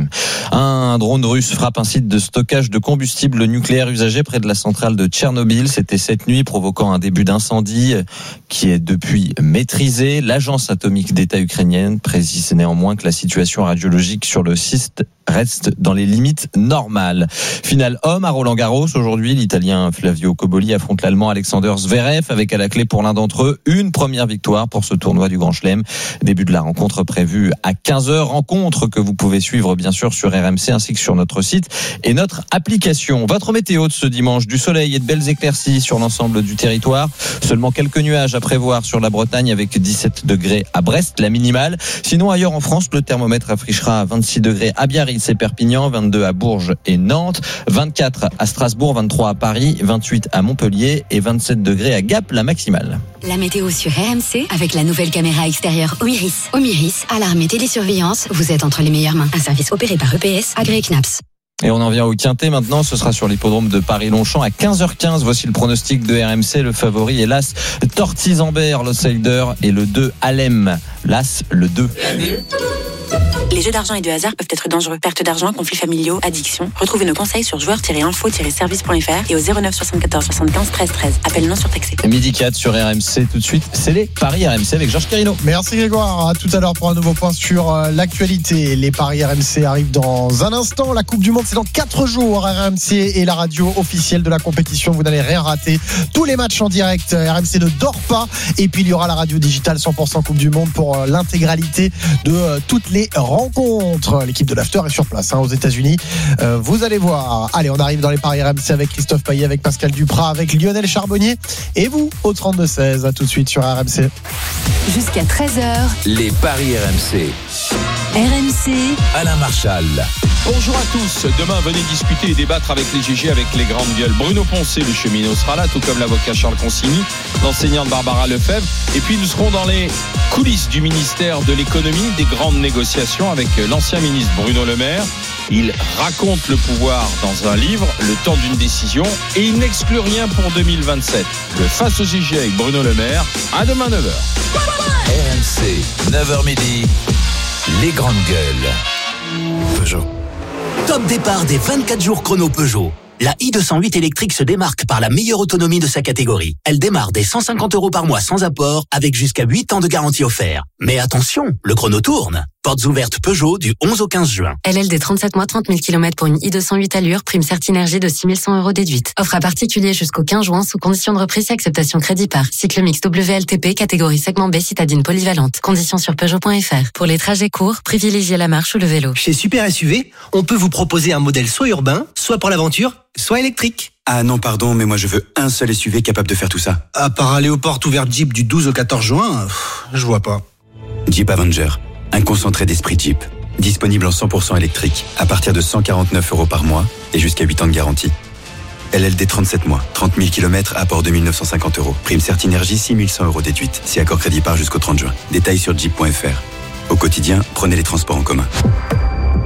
Un drone russe frappe un site de stockage de combustible nucléaire usagé près de la centrale de Tchernobyl. C'était cette nuit, provoquant un début d'incendie qui est depuis maîtrisé. L'agence atomique d'État ukrainienne précise néanmoins que la situation radiologique sur le site reste dans les limites normales. Finale homme à Roland-Garros. Aujourd'hui, l'Italien Flavio Cobolli affronte l'Allemand Alexander Zverev avec à la clé pour l'un d'entre eux une première victoire pour ce tournoi du Grand Chelem. Début de la rencontre prévue à quinze heures. Rencontre que vous pouvez suivre bien sûr sur R M C ainsi que sur notre site et notre application. Votre météo de ce dimanche, du soleil et de belles éclaircies sur l'ensemble du territoire. Seulement quelques nuages à prévoir sur la Bretagne avec dix-sept degrés à Brest, la minimale. Sinon ailleurs en France, le thermomètre affichera à vingt-six degrés à Biarritz et Perpignan, vingt-deux à Bourges et Nantes, vingt-quatre à Strasbourg, vingt-trois à Paris, vingt-huit à Montpellier et vingt-sept degrés à Gap, la maximale. La météo sur R M C avec la nouvelle caméra extérieure Omiris. Omiris, alarme et télésurveillance, vous êtes entre les meilleures mains. Un service opéré par E P S, agréé C N A P S. Et on en vient au quintet maintenant, ce sera sur l'hippodrome de Paris-Longchamp à quinze heures quinze. Voici le pronostic de R M C. Le favori est l'As Tortizambert, l'Outsider, et le deux Alem. L'As, le deux. Les jeux d'argent et de hasard peuvent être dangereux. Perte d'argent, conflits familiaux, addiction. Retrouvez nos conseils sur joueurs tiret info tiret service point f r et au zéro neuf soixante-quatorze soixante-quinze treize treize. Appel non surtaxé. Midi quatre sur R M C tout de suite. C'est les Paris R M C avec Georges Quirino. Merci Grégoire. À tout à l'heure pour un nouveau point sur l'actualité. Les Paris R M C arrivent dans un instant. La Coupe du Monde, c'est dans quatre jours. R M C est la radio officielle de la compétition. Vous n'allez rien rater. Tous les matchs en direct. R M C ne dort pas. Et puis il y aura la radio digitale cent pour cent Coupe du Monde pour l'intégralité de toutes les rencontres. L'équipe de l'After est sur place hein, aux États-Unis. Euh, vous allez voir. Allez, on arrive dans les Paris R M C avec Christophe Payet, avec Pascal Duprat, avec Lionel Charbonnier et vous au trente-deux seize. À tout de suite sur R M C. Jusqu'à treize heures. Les Paris R M C. R M C. Alain Marchal. Bonjour à tous. Demain, venez discuter et débattre avec les G G, avec les grandes gueules. Bruno Poncet, le cheminot, sera là, tout comme l'avocat Charles Consigny, l'enseignante Barbara Lefebvre. Et puis, nous serons dans les coulisses du ministère de l'économie, des grandes négociations avec l'ancien ministre Bruno Le Maire. Il raconte le pouvoir dans un livre, le temps d'une décision, et il n'exclut rien pour deux mille vingt-sept. Le Face aux G G avec Bruno Le Maire, à demain neuf heures. R M C, neuf heures midi, les grandes gueules. Peugeot. Top départ des vingt-quatre jours chrono Peugeot. La i deux cent huit électrique se démarque par la meilleure autonomie de sa catégorie. Elle démarre dès cent cinquante euros par mois sans apport, avec jusqu'à huit ans de garantie offert. Mais attention, le chrono tourne. Portes ouvertes Peugeot du onze au quinze juin. L L D trente-sept mois, trente mille kilomètres pour une i deux cent huit allure, prime Certinergie de six mille cent euros déduite. Offre à particulier jusqu'au quinze juin sous condition de reprise et acceptation crédit par. Cycle mix W L T P, catégorie segment B, citadine polyvalente. Conditions sur Peugeot point f r. Pour les trajets courts, privilégiez la marche ou le vélo. Chez Super S U V, on peut vous proposer un modèle soit urbain, soit pour l'aventure, soit électrique. Ah non, pardon, mais moi je veux un seul S U V capable de faire tout ça. À part aller aux portes ouvertes Jeep du douze au quatorze juin, pff, je vois pas. Jeep Avenger, un concentré d'esprit Jeep. Disponible en cent pour cent électrique, à partir de cent quarante-neuf euros par mois et jusqu'à huit ans de garantie. L L D trente-sept mois, trente mille kilomètres, apport deux mille neuf cent cinquante euros. Prime Certinergie six mille cent euros déduite, si accord crédit par jusqu'au trente juin. Détails sur jeep point f r. Au quotidien, prenez les transports en commun.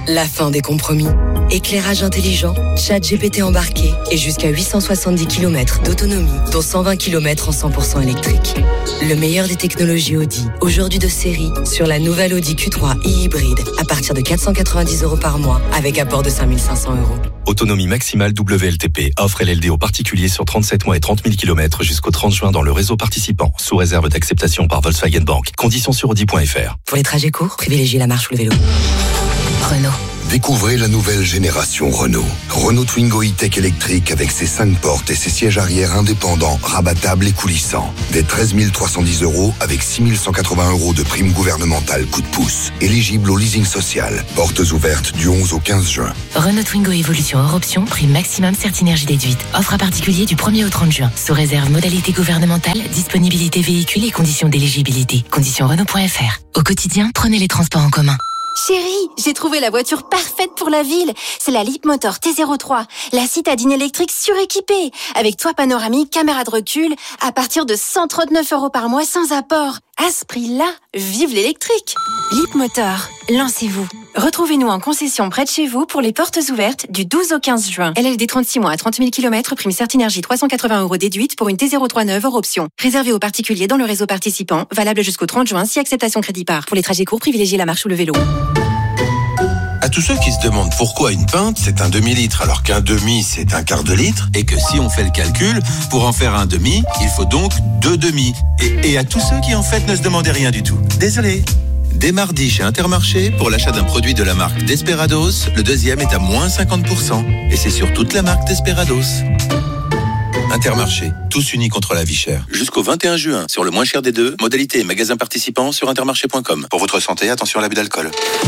la fin des compromis. Éclairage intelligent, chat G P T embarqué et jusqu'à huit cent soixante-dix kilomètres d'autonomie, dont cent vingt kilomètres en cent pour cent électrique. Le meilleur des technologies Audi, aujourd'hui de série, sur la nouvelle Audi Q trois e-hybride, à partir de quatre cent quatre-vingt-dix euros par mois, avec apport de cinq mille cinq cents euros. Autonomie maximale W L T P. Offre L L D aux particuliers sur trente-sept mois et trente mille kilomètres jusqu'au trente juin dans le réseau participant, sous réserve d'acceptation par Volkswagen Bank. Conditions sur audi point f r. Pour les trajets courts, privilégiez la marche ou le vélo. Renault. Découvrez la nouvelle génération Renault. Renault Twingo e-Tech électrique avec ses cinq portes et ses sièges arrière indépendants, rabattables et coulissants. Dès treize mille trois cent dix euros avec six mille cent quatre-vingts euros de prime gouvernementale coup de pouce. Éligible au leasing social. Portes ouvertes du onze au quinze juin. Renault Twingo Evolution hors option, prime maximum Certinergie déduite. Offre à particulier du premier au trente juin. Sous réserve modalité gouvernementale, disponibilité véhicule et conditions d'éligibilité. Conditions Renault point f r. Au quotidien, prenez les transports en commun. Chérie, j'ai trouvé la voiture parfaite pour la ville. C'est la Leapmotor T zéro trois, la citadine électrique suréquipée, avec toit panoramique, caméra de recul, à partir de cent trente-neuf euros par mois sans apport. À ce prix-là, vive l'électrique. Leapmotor, lancez-vous. Retrouvez-nous en concession près de chez vous pour les portes ouvertes du douze au quinze juin. L L D trente-six mois à trente mille kilomètres, prime Certinergie trois cent quatre-vingts euros déduite pour une T zéro trois neuve hors option. Réservé aux particuliers dans le réseau participant, valable jusqu'au trente juin si acceptation crédit par. Pour les trajets courts, privilégiez la marche ou le vélo. À tous ceux qui se demandent pourquoi une pinte c'est un demi-litre alors qu'un demi c'est un quart de litre et que si on fait le calcul, pour en faire un demi, il faut donc deux demi. Et, et à tous ceux qui en fait ne se demandaient rien du tout. Désolé. Dès mardi chez Intermarché, pour l'achat d'un produit de la marque Desperados, le deuxième est à moins cinquante pour cent. Et c'est sur toute la marque Desperados. Intermarché, tous unis contre la vie chère. Jusqu'au vingt et un juin, sur le moins cher des deux, modalité et magasin participant sur intermarché point com. Pour votre santé, attention à l'abus d'alcool.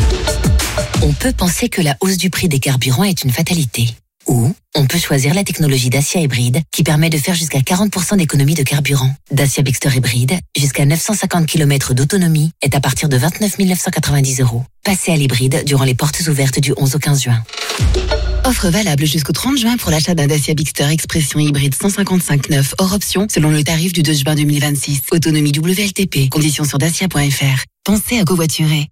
On peut penser que la hausse du prix des carburants est une fatalité. Ou on peut choisir la technologie Dacia Hybride qui permet de faire jusqu'à quarante pour cent d'économie de carburant. Dacia Bigster Hybride, jusqu'à neuf cent cinquante kilomètres d'autonomie, est à partir de vingt-neuf mille neuf cent quatre-vingt-dix euros. Passez à l'hybride durant les portes ouvertes du onze au quinze juin. Offre valable jusqu'au trente juin pour l'achat d'un Dacia Bigster Expression hybride cent cinquante-cinq neuf hors option selon le tarif du deux juin deux mille vingt-six. Autonomie W L T P. Conditions sur dacia point f r. Pensez à covoiturer.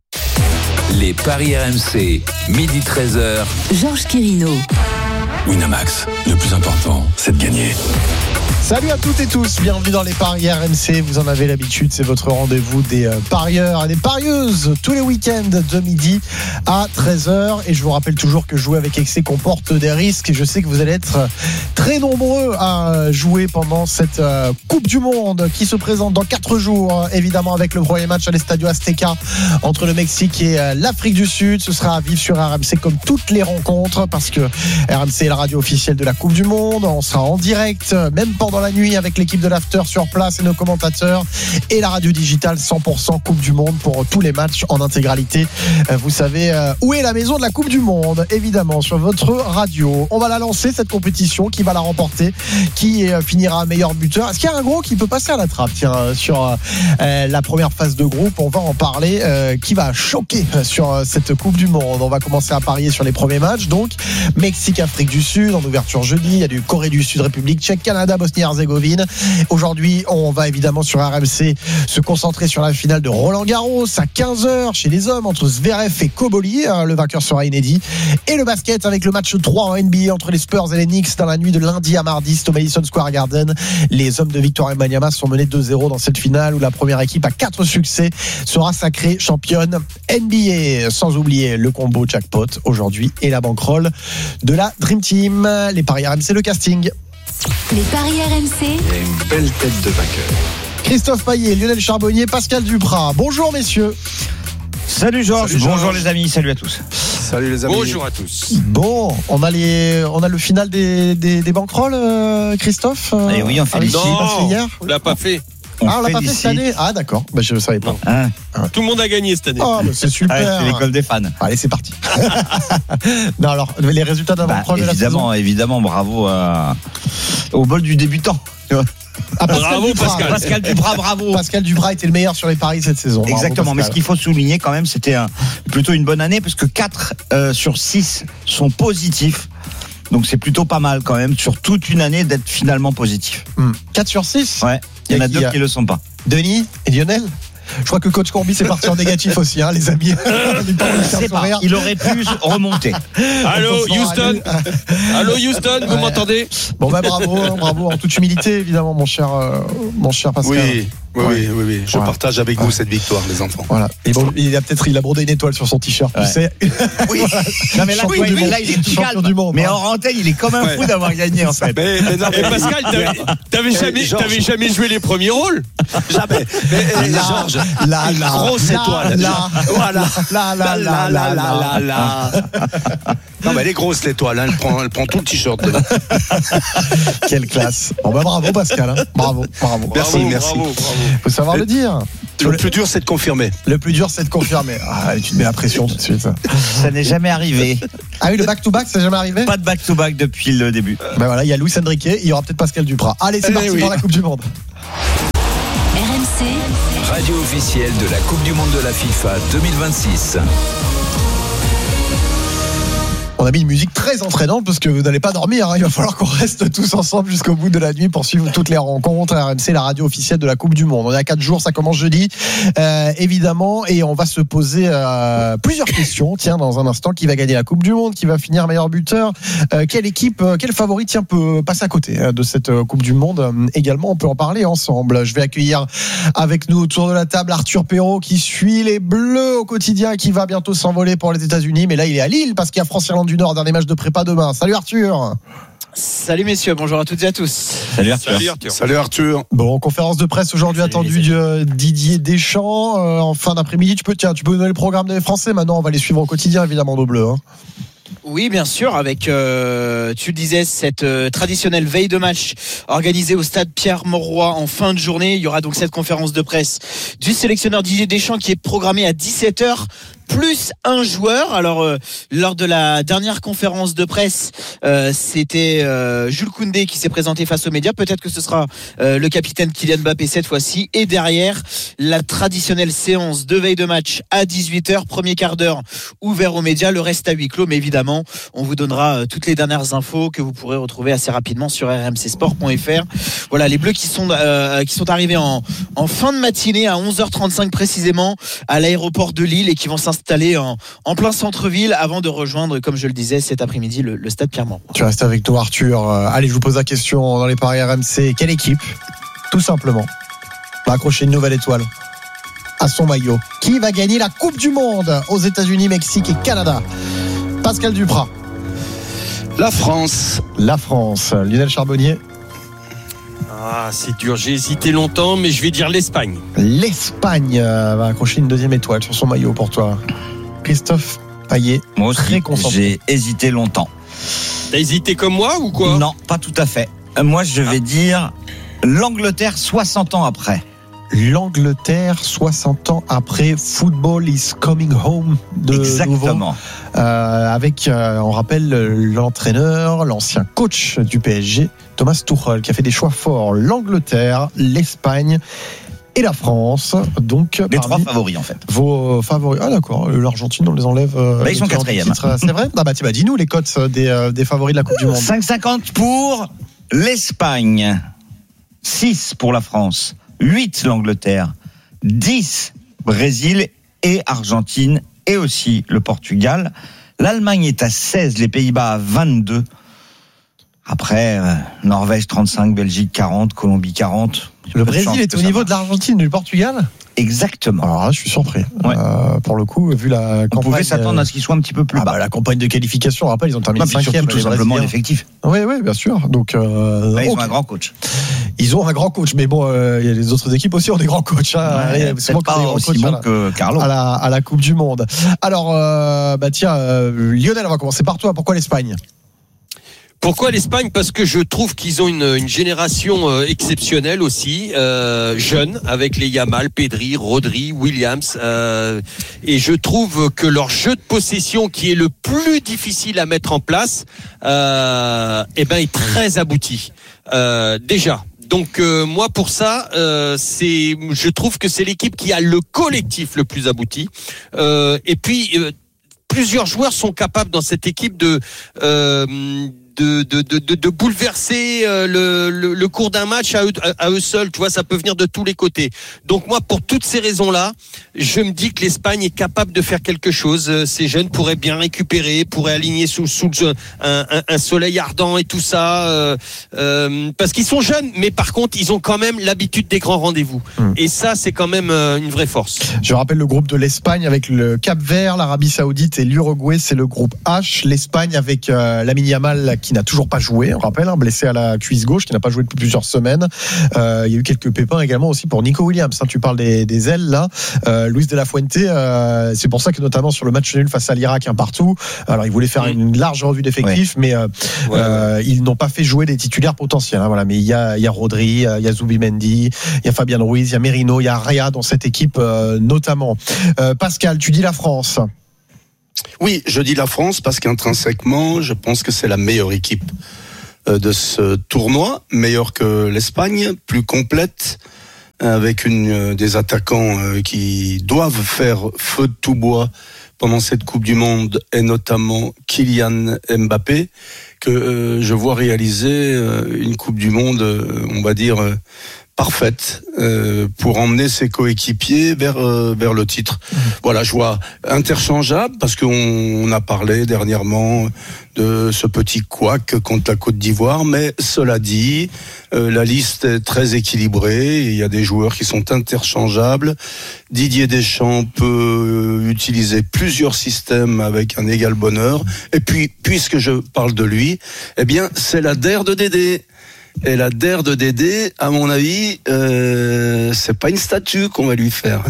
Les paris R M C, midi treize heures. Georges Quirino. Winamax, le plus important, c'est de gagner. Salut à toutes et tous, bienvenue dans les paris R M C. Vous en avez l'habitude, c'est votre rendez-vous des euh, parieurs et des parieuses tous les week-ends de midi à treize heures. Et je vous rappelle toujours que jouer avec excès comporte des risques. Et je sais que vous allez être très nombreux à jouer pendant cette euh, Coupe du Monde qui se présente dans quatre jours. Évidemment avec le premier match à l'Estadio Azteca entre le Mexique et euh, l'Afrique du Sud. Ce sera à vivre sur R M C comme toutes les rencontres parce que R M C est la radio officielle de la Coupe du Monde. On sera en direct, même pendant la nuit avec l'équipe de l'After sur place et nos commentateurs et la radio digitale cent pour cent Coupe du Monde pour tous les matchs en intégralité. Vous savez où est la maison de la Coupe du Monde, évidemment sur votre radio. On va la lancer cette compétition, qui va la remporter, qui finira meilleur buteur. Est-ce qu'il y a un gros qui peut passer à la trappe tiens, sur euh, la première phase de groupe? On va en parler. Euh, qui va choquer sur cette Coupe du Monde? On va commencer à parier sur les premiers matchs. Donc Mexique, Afrique du Sud en ouverture jeudi. Il y a du Corée du Sud, République Tchèque, Canada, Bosnie-Herzégovine. Aujourd'hui, on va évidemment sur R M C se concentrer sur la finale de Roland-Garros à quinze heures chez les hommes entre Zverev et Koboli. Le vainqueur sera inédit. Et le basket avec le match trois en N B A entre les Spurs et les Knicks dans la nuit de lundi à mardi au Madison Square Garden. Les hommes de Victor Wembanyama sont menés deux zéro dans cette finale où la première équipe à quatre succès sera sacrée championne N B A. Sans oublier le combo jackpot aujourd'hui et la bankroll de la Dream Team. Les paris R M C, le casting. Les paris R M C. Il y a une belle tête de vainqueur. Christophe Payet, Lionel Charbonnier, Pascal Duprat. Bonjour messieurs. Salut Georges. Salut Georges. Bonjour les amis, salut à tous. Salut les amis. Bonjour à tous. Bon, on a les, on a le final des des, des bankrolls, euh, Christophe. Euh, Et oui, on félicite. Non, hier. on l'a pas fait. On ah, on l'a pas fait cette année. Ah d'accord, bah, je ne savais pas. Ah. Tout le monde a gagné cette année. Oh, bah, c'est super. Ah, c'est l'école des fans. Allez, c'est parti. Non, alors les résultats d'avant-proche bah, de la saison. Évidemment, évidemment, bravo à... au bol du débutant. Ah, Pascal bravo Duprat. Pascal. Pascal Duprat, bravo. Pascal Duprat était le meilleur sur les paris cette saison. Exactement, bravo, mais ce qu'il faut souligner quand même, c'était un, plutôt une bonne année parce que quatre euh, sur six sont positifs. Donc c'est plutôt pas mal quand même sur toute une année d'être finalement positif. Hum. quatre sur six. Ouais. Il y en a deux qui ne le sont pas. Denis et Lionel. Je crois que coach Courbis est parti en négatif aussi, hein, les amis. C'est pas. Il aurait pu remonter. Allô, Houston. Allô, Houston, vous ouais. m'entendez? Bon, bah, bravo, bravo, en toute humilité, évidemment, mon cher, euh, mon cher Pascal. Oui. Oui, ouais. oui, oui, oui, je voilà. partage avec ouais. vous cette victoire, les enfants. Voilà. Et bon, il a peut-être, il a brodé une étoile sur son t-shirt, ouais. tu sais. Oui. Non, mais là, oui, oui, là il est tout calme. Du monde, mais hein. en antenne, il est comme un fou ouais. d'avoir gagné, en fait. Mais, mais non, mais Pascal, t'avais, t'avais jamais, t'avais jamais joué les premiers rôles. Jamais. Mais, là, Georges, là, une là, grosse là, étoile. Là, voilà. Là, là, là, là, là, là. Non, mais elle est grosse, l'étoile. Hein. Elle prend, elle prend tout le t-shirt. Quelle classe. Bon, bah, bravo, Pascal. Hein. Bravo, bravo. Merci, bravo, merci. Bravo, bravo. Faut savoir le dire. Le plus dur, c'est de confirmer. Le plus dur, c'est de confirmer. Ah, tu te mets la pression tout de suite. Ça n'est jamais arrivé. Ah oui, le back-to-back, ça n'est jamais arrivé? Pas de back-to-back depuis le début. Ben voilà, il y a Luis Enrique, il y aura peut-être Pascal Duprat. Allez, c'est eh parti oui. pour la Coupe du Monde. R M C, radio officielle de la Coupe du Monde de la FIFA deux mille vingt-six. On a mis une musique très entraînante parce que vous n'allez pas dormir, hein. Il va falloir qu'on reste tous ensemble jusqu'au bout de la nuit pour suivre toutes les rencontres. R M C, la radio officielle de la Coupe du Monde. On est à quatre jours, ça commence jeudi, euh, évidemment, et on va se poser euh, plusieurs questions. Tiens, dans un instant, qui va gagner la Coupe du Monde, qui va finir meilleur buteur, euh, quelle équipe, euh, quel favori, tiens, peut passer à côté euh, de cette euh, Coupe du Monde euh, également. On peut en parler ensemble. Je vais accueillir avec nous autour de la table Arthur Perrault qui suit les Bleus au quotidien, qui va bientôt s'envoler pour les États-Unis, mais là il est à Lille parce qu'il y a France-Irlande du Nord, dernier match de prépa demain. Salut Arthur. Salut messieurs, bonjour à toutes et à tous. Salut Arthur. Salut Arthur. Salut Arthur. Bon, conférence de presse aujourd'hui attendue de Didier Deschamps euh, en fin d'après-midi. Tu peux, tiens, tu peux nous donner le programme des Français. Maintenant, on va les suivre au quotidien, évidemment, nos Bleus. Hein. Oui, bien sûr, avec, euh, tu le disais, cette euh, traditionnelle veille de match organisée au stade Pierre-Mauroy en fin de journée. Il y aura donc cette conférence de presse du sélectionneur Didier Deschamps qui est programmée à dix-sept heures. Plus un joueur. Alors euh, lors de la dernière conférence de presse, euh, c'était euh, Jules Koundé qui s'est présenté face aux médias. Peut-être que ce sera euh, le capitaine Kylian Mbappé cette fois-ci. Et derrière, la traditionnelle séance de veille de match à dix-huit heures, premier quart d'heure ouvert aux médias, le reste à huis clos. Mais évidemment, on vous donnera euh, toutes les dernières infos que vous pourrez retrouver assez rapidement sur r m c sport point f r. Voilà, les Bleus qui sont euh, qui sont arrivés en, en fin de matinée à onze heures trente-cinq précisément à l'aéroport de Lille et qui vont s'installer installé en, en plein centre-ville avant de rejoindre, comme je le disais, cet après-midi, le, le stade Pierre-Mauroy. Tu restes avec nous, Arthur. Allez, je vous pose la question dans les paris R M C. Quelle équipe, tout simplement, va accrocher une nouvelle étoile à son maillot? Qui va gagner la Coupe du Monde aux États-Unis, Mexique et Canada? Pascal Duprat. La France. La France. Lionel Charbonnier. Ah, c'est dur, j'ai hésité longtemps, mais je vais dire l'Espagne. L'Espagne va accrocher une deuxième étoile sur son maillot pour toi. Christophe Payet. Moi aussi, j'ai hésité longtemps. T'as hésité comme moi ou quoi? Non, pas tout à fait. Moi, je vais ah. dire l'Angleterre soixante ans après. L'Angleterre soixante ans après, Football is coming home de Exactement. Nouveau. Euh, avec, euh, on rappelle, l'entraîneur, l'ancien coach du P S G, Thomas Tuchel, qui a fait des choix forts. L'Angleterre, l'Espagne et la France. Donc, les trois favoris en fait. Vos favoris. Ah d'accord, l'Argentine, on les enlève. Bah, ils sont quatrième. C'est vrai? Ah bah, bah dis-nous les cotes des, euh, des favoris de la Coupe du Monde. cinq cinquante pour l'Espagne, six pour la France, huit l'Angleterre, dix Brésil et Argentine et aussi le Portugal. L'Allemagne est à seize, les Pays-Bas à vingt-deux. Après, euh, Norvège trente-cinq, Belgique quarante, Colombie quarante. Le Brésil est au niveau de l'Argentine, du Portugal? Exactement. Alors là, je suis surpris. Ouais. Euh, pour le coup, vu la campagne. On pouvait s'attendre à ce qu'ils soient un petit peu plus ah bas. Bah, la campagne de qualification, on rappelle, ils ont terminé cinquième. Tout simplement l'effectif. Oui, oui, bien sûr. Donc, euh, bah, ils okay. ont un grand coach. Ils ont un grand coach, mais bon, euh, y a les autres équipes aussi ont des grands coachs. Hein. Ouais, c'est pas aussi bon que Carlo. À la, à la Coupe du Monde. Alors, euh, bah tiens, euh, Lionel, on va commencer par toi. Pourquoi l'Espagne? Pourquoi l'Espagne? Parce que je trouve qu'ils ont une, une génération euh, exceptionnelle aussi, euh, jeune, avec les Yamal, Pedri, Rodri, Williams. Euh, et je trouve que leur jeu de possession, qui est le plus difficile à mettre en place, euh, eh ben, est très abouti. Euh, déjà. Donc euh, moi pour ça, euh, c'est, je trouve que c'est l'équipe qui a le collectif le plus abouti. Euh, et puis euh, plusieurs joueurs sont capables dans cette équipe de euh, de, de, de, de, de bouleverser le, le, le cours d'un match à eux, à eux seuls. Tu vois, ça peut venir de tous les côtés. Donc moi, pour toutes ces raisons-là, je me dis que l'Espagne est capable de faire quelque chose. Ces jeunes pourraient bien récupérer, pourraient aligner sous, sous un, un, un soleil ardent et tout ça, euh, euh, parce qu'ils sont jeunes, mais par contre, ils ont quand même l'habitude des grands rendez-vous. Hum. Et ça, c'est quand même une vraie force. Je rappelle le groupe de l'Espagne avec le Cap-Vert, l'Arabie Saoudite et l'Uruguay, c'est le groupe H. L'Espagne avec euh, Lamine Yamal qui n'a toujours pas joué, on rappelle, hein, blessé à la cuisse gauche, qui n'a pas joué depuis plusieurs semaines. Euh, il y a eu quelques pépins également aussi pour Nico Williams. Hein, tu parles des, des ailes là. Euh, Luis de la Fuente, euh, c'est pour ça que notamment sur le match nul face à l'Irak, un partout. Alors il voulait faire mmh. une large revue d'effectifs, ouais. mais euh, ouais, euh, ouais. ils n'ont pas fait jouer des titulaires potentiels. Hein, voilà, mais il y a, il y a Rodri, il y a Zubimendi, il y a Fabian Ruiz, il y a Merino, il y a Rea dans cette équipe euh, notamment. Euh, Pascal, tu dis la France. Oui, je dis la France parce qu'intrinsèquement, je pense que c'est la meilleure équipe de ce tournoi, meilleure que l'Espagne, plus complète, avec une, des attaquants qui doivent faire feu de tout bois pendant cette Coupe du Monde, et notamment Kylian Mbappé, que je vois réaliser une Coupe du Monde, on va dire, parfaite euh, pour emmener ses coéquipiers vers euh, vers le titre. Mmh. Voilà, je vois interchangeable parce qu'on on a parlé dernièrement de ce petit couac contre la Côte d'Ivoire, mais cela dit, euh, la liste est très équilibrée. Il y a des joueurs qui sont interchangeables. Didier Deschamps peut utiliser plusieurs systèmes avec un égal bonheur. Et puis, puisque je parle de lui, eh bien, c'est la D E R de Dédé. Et la D E R de Dédé, à mon avis, euh, c'est pas une statue qu'on va lui faire.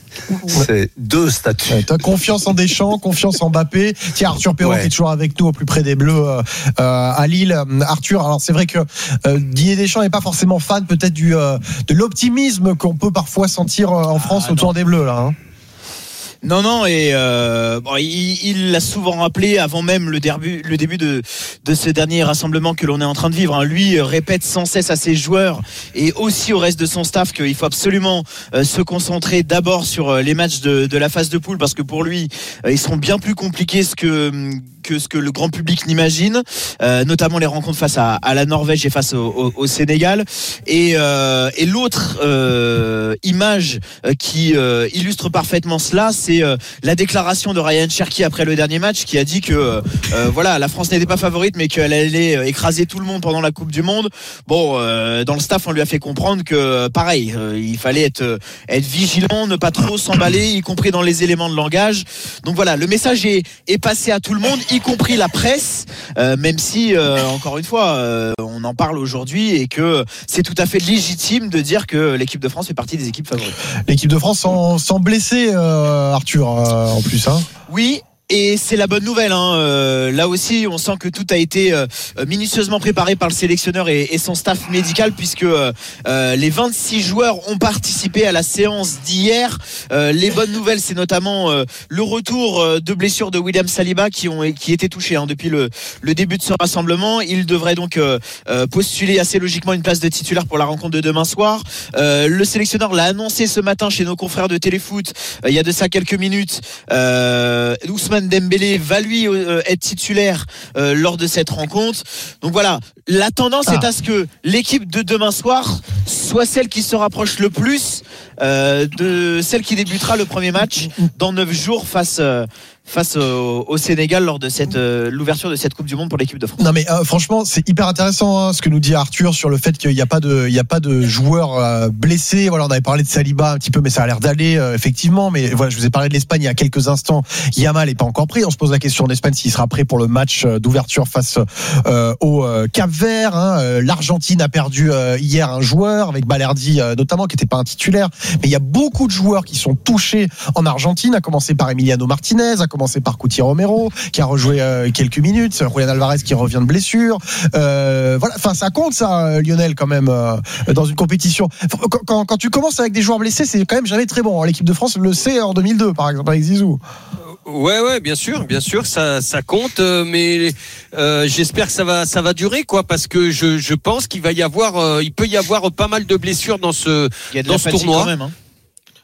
C'est deux statues. Ouais, t'as confiance en Deschamps, confiance en Mbappé. Tiens, Arthur Perrault ouais. qui est toujours avec nous au plus près des Bleus euh, à Lille. Arthur, alors c'est vrai que euh, Didier Deschamps n'est pas forcément fan peut-être du euh, de l'optimisme qu'on peut parfois sentir en France ah, autour non. des Bleus là. Hein. Non, non, et euh, bon, il, il l'a souvent rappelé avant même le début, le début de, de ce dernier rassemblement que l'on est en train de vivre. Hein. Lui répète sans cesse à ses joueurs et aussi au reste de son staff qu'il faut absolument euh, se concentrer d'abord sur euh, les matchs de, de la phase de poule, parce que pour lui, euh, ils seront bien plus compliqués ce que que ce que le grand public n'imagine, euh, notamment les rencontres face à, à la Norvège et face au, au, au Sénégal. Et, euh, et l'autre euh, image euh, qui euh, illustre parfaitement cela, c'est euh, la déclaration de Ryan Cherki après le dernier match, qui a dit que euh, voilà, la France n'était pas favorite, mais qu'elle allait écraser tout le monde pendant la Coupe du Monde. Bon, euh, dans le staff, on lui a fait comprendre que pareil, euh, il fallait être, être vigilant, ne pas trop s'emballer, y compris dans les éléments de langage. Donc voilà, le message est, est passé à tout le monde, y compris la presse, euh, même si euh, encore une fois euh, on en parle aujourd'hui et que c'est tout à fait légitime de dire que l'équipe de France fait partie des équipes favorites. L'équipe de France sans, sans blesser euh, Arthur euh, en plus hein. Oui. Et c'est la bonne nouvelle. Hein. Euh, là aussi, on sent que tout a été euh, minutieusement préparé par le sélectionneur et, et son staff médical, puisque euh, les vingt-six joueurs ont participé à la séance d'hier. Euh, les bonnes nouvelles, c'est notamment euh, le retour de blessures de William Saliba qui ont qui étaient touchés hein, depuis le, le début de ce rassemblement. Il devrait donc euh, postuler assez logiquement une place de titulaire pour la rencontre de demain soir. Euh, le sélectionneur l'a annoncé ce matin chez nos confrères de Téléfoot. Euh, il y a de ça quelques minutes. Euh, Ousmane Dembélé va lui euh, être titulaire euh, lors de cette rencontre. Donc voilà, la tendance ah. est à ce que l'équipe de demain soir soit celle qui se rapproche le plus euh, de celle qui débutera le premier match dans neuf jours face euh, face au, au Sénégal lors de cette euh, l'ouverture de cette Coupe du Monde pour l'équipe de France. Non mais euh, franchement c'est hyper intéressant hein, ce que nous dit Arthur sur le fait qu'il n'y a pas de il y a pas de joueurs euh, blessés. Voilà, on avait parlé de Saliba un petit peu, mais ça a l'air d'aller euh, effectivement. Mais voilà, je vous ai parlé de l'Espagne il y a quelques instants. Yamal est pas encore pris. On se pose la question d'Espagne s'il sera prêt pour le match d'ouverture face euh, au euh, Cap-Vert. Hein. L'Argentine a perdu euh, hier un joueur avec Balerdi euh, notamment qui n'était pas un titulaire. Mais il y a beaucoup de joueurs qui sont touchés en Argentine, à commencer par Emiliano Martinez, à commencer par Cuti Romero qui a rejoué euh, quelques minutes, Julian Alvarez qui revient de blessure. Euh, voilà, enfin ça compte ça, Lionel quand même euh, dans une compétition. Quand, quand, quand tu commences avec des joueurs blessés, c'est quand même jamais très bon. L'équipe de France le sait en deux mille deux par exemple avec Zizou. Ouais, ouais, bien sûr, bien sûr, ça, ça compte, mais euh, j'espère que ça va, ça va durer, quoi, parce que je, je pense qu'il va y avoir, euh, il peut y avoir pas mal de blessures dans ce, dans ce tournoi. Quand même, hein.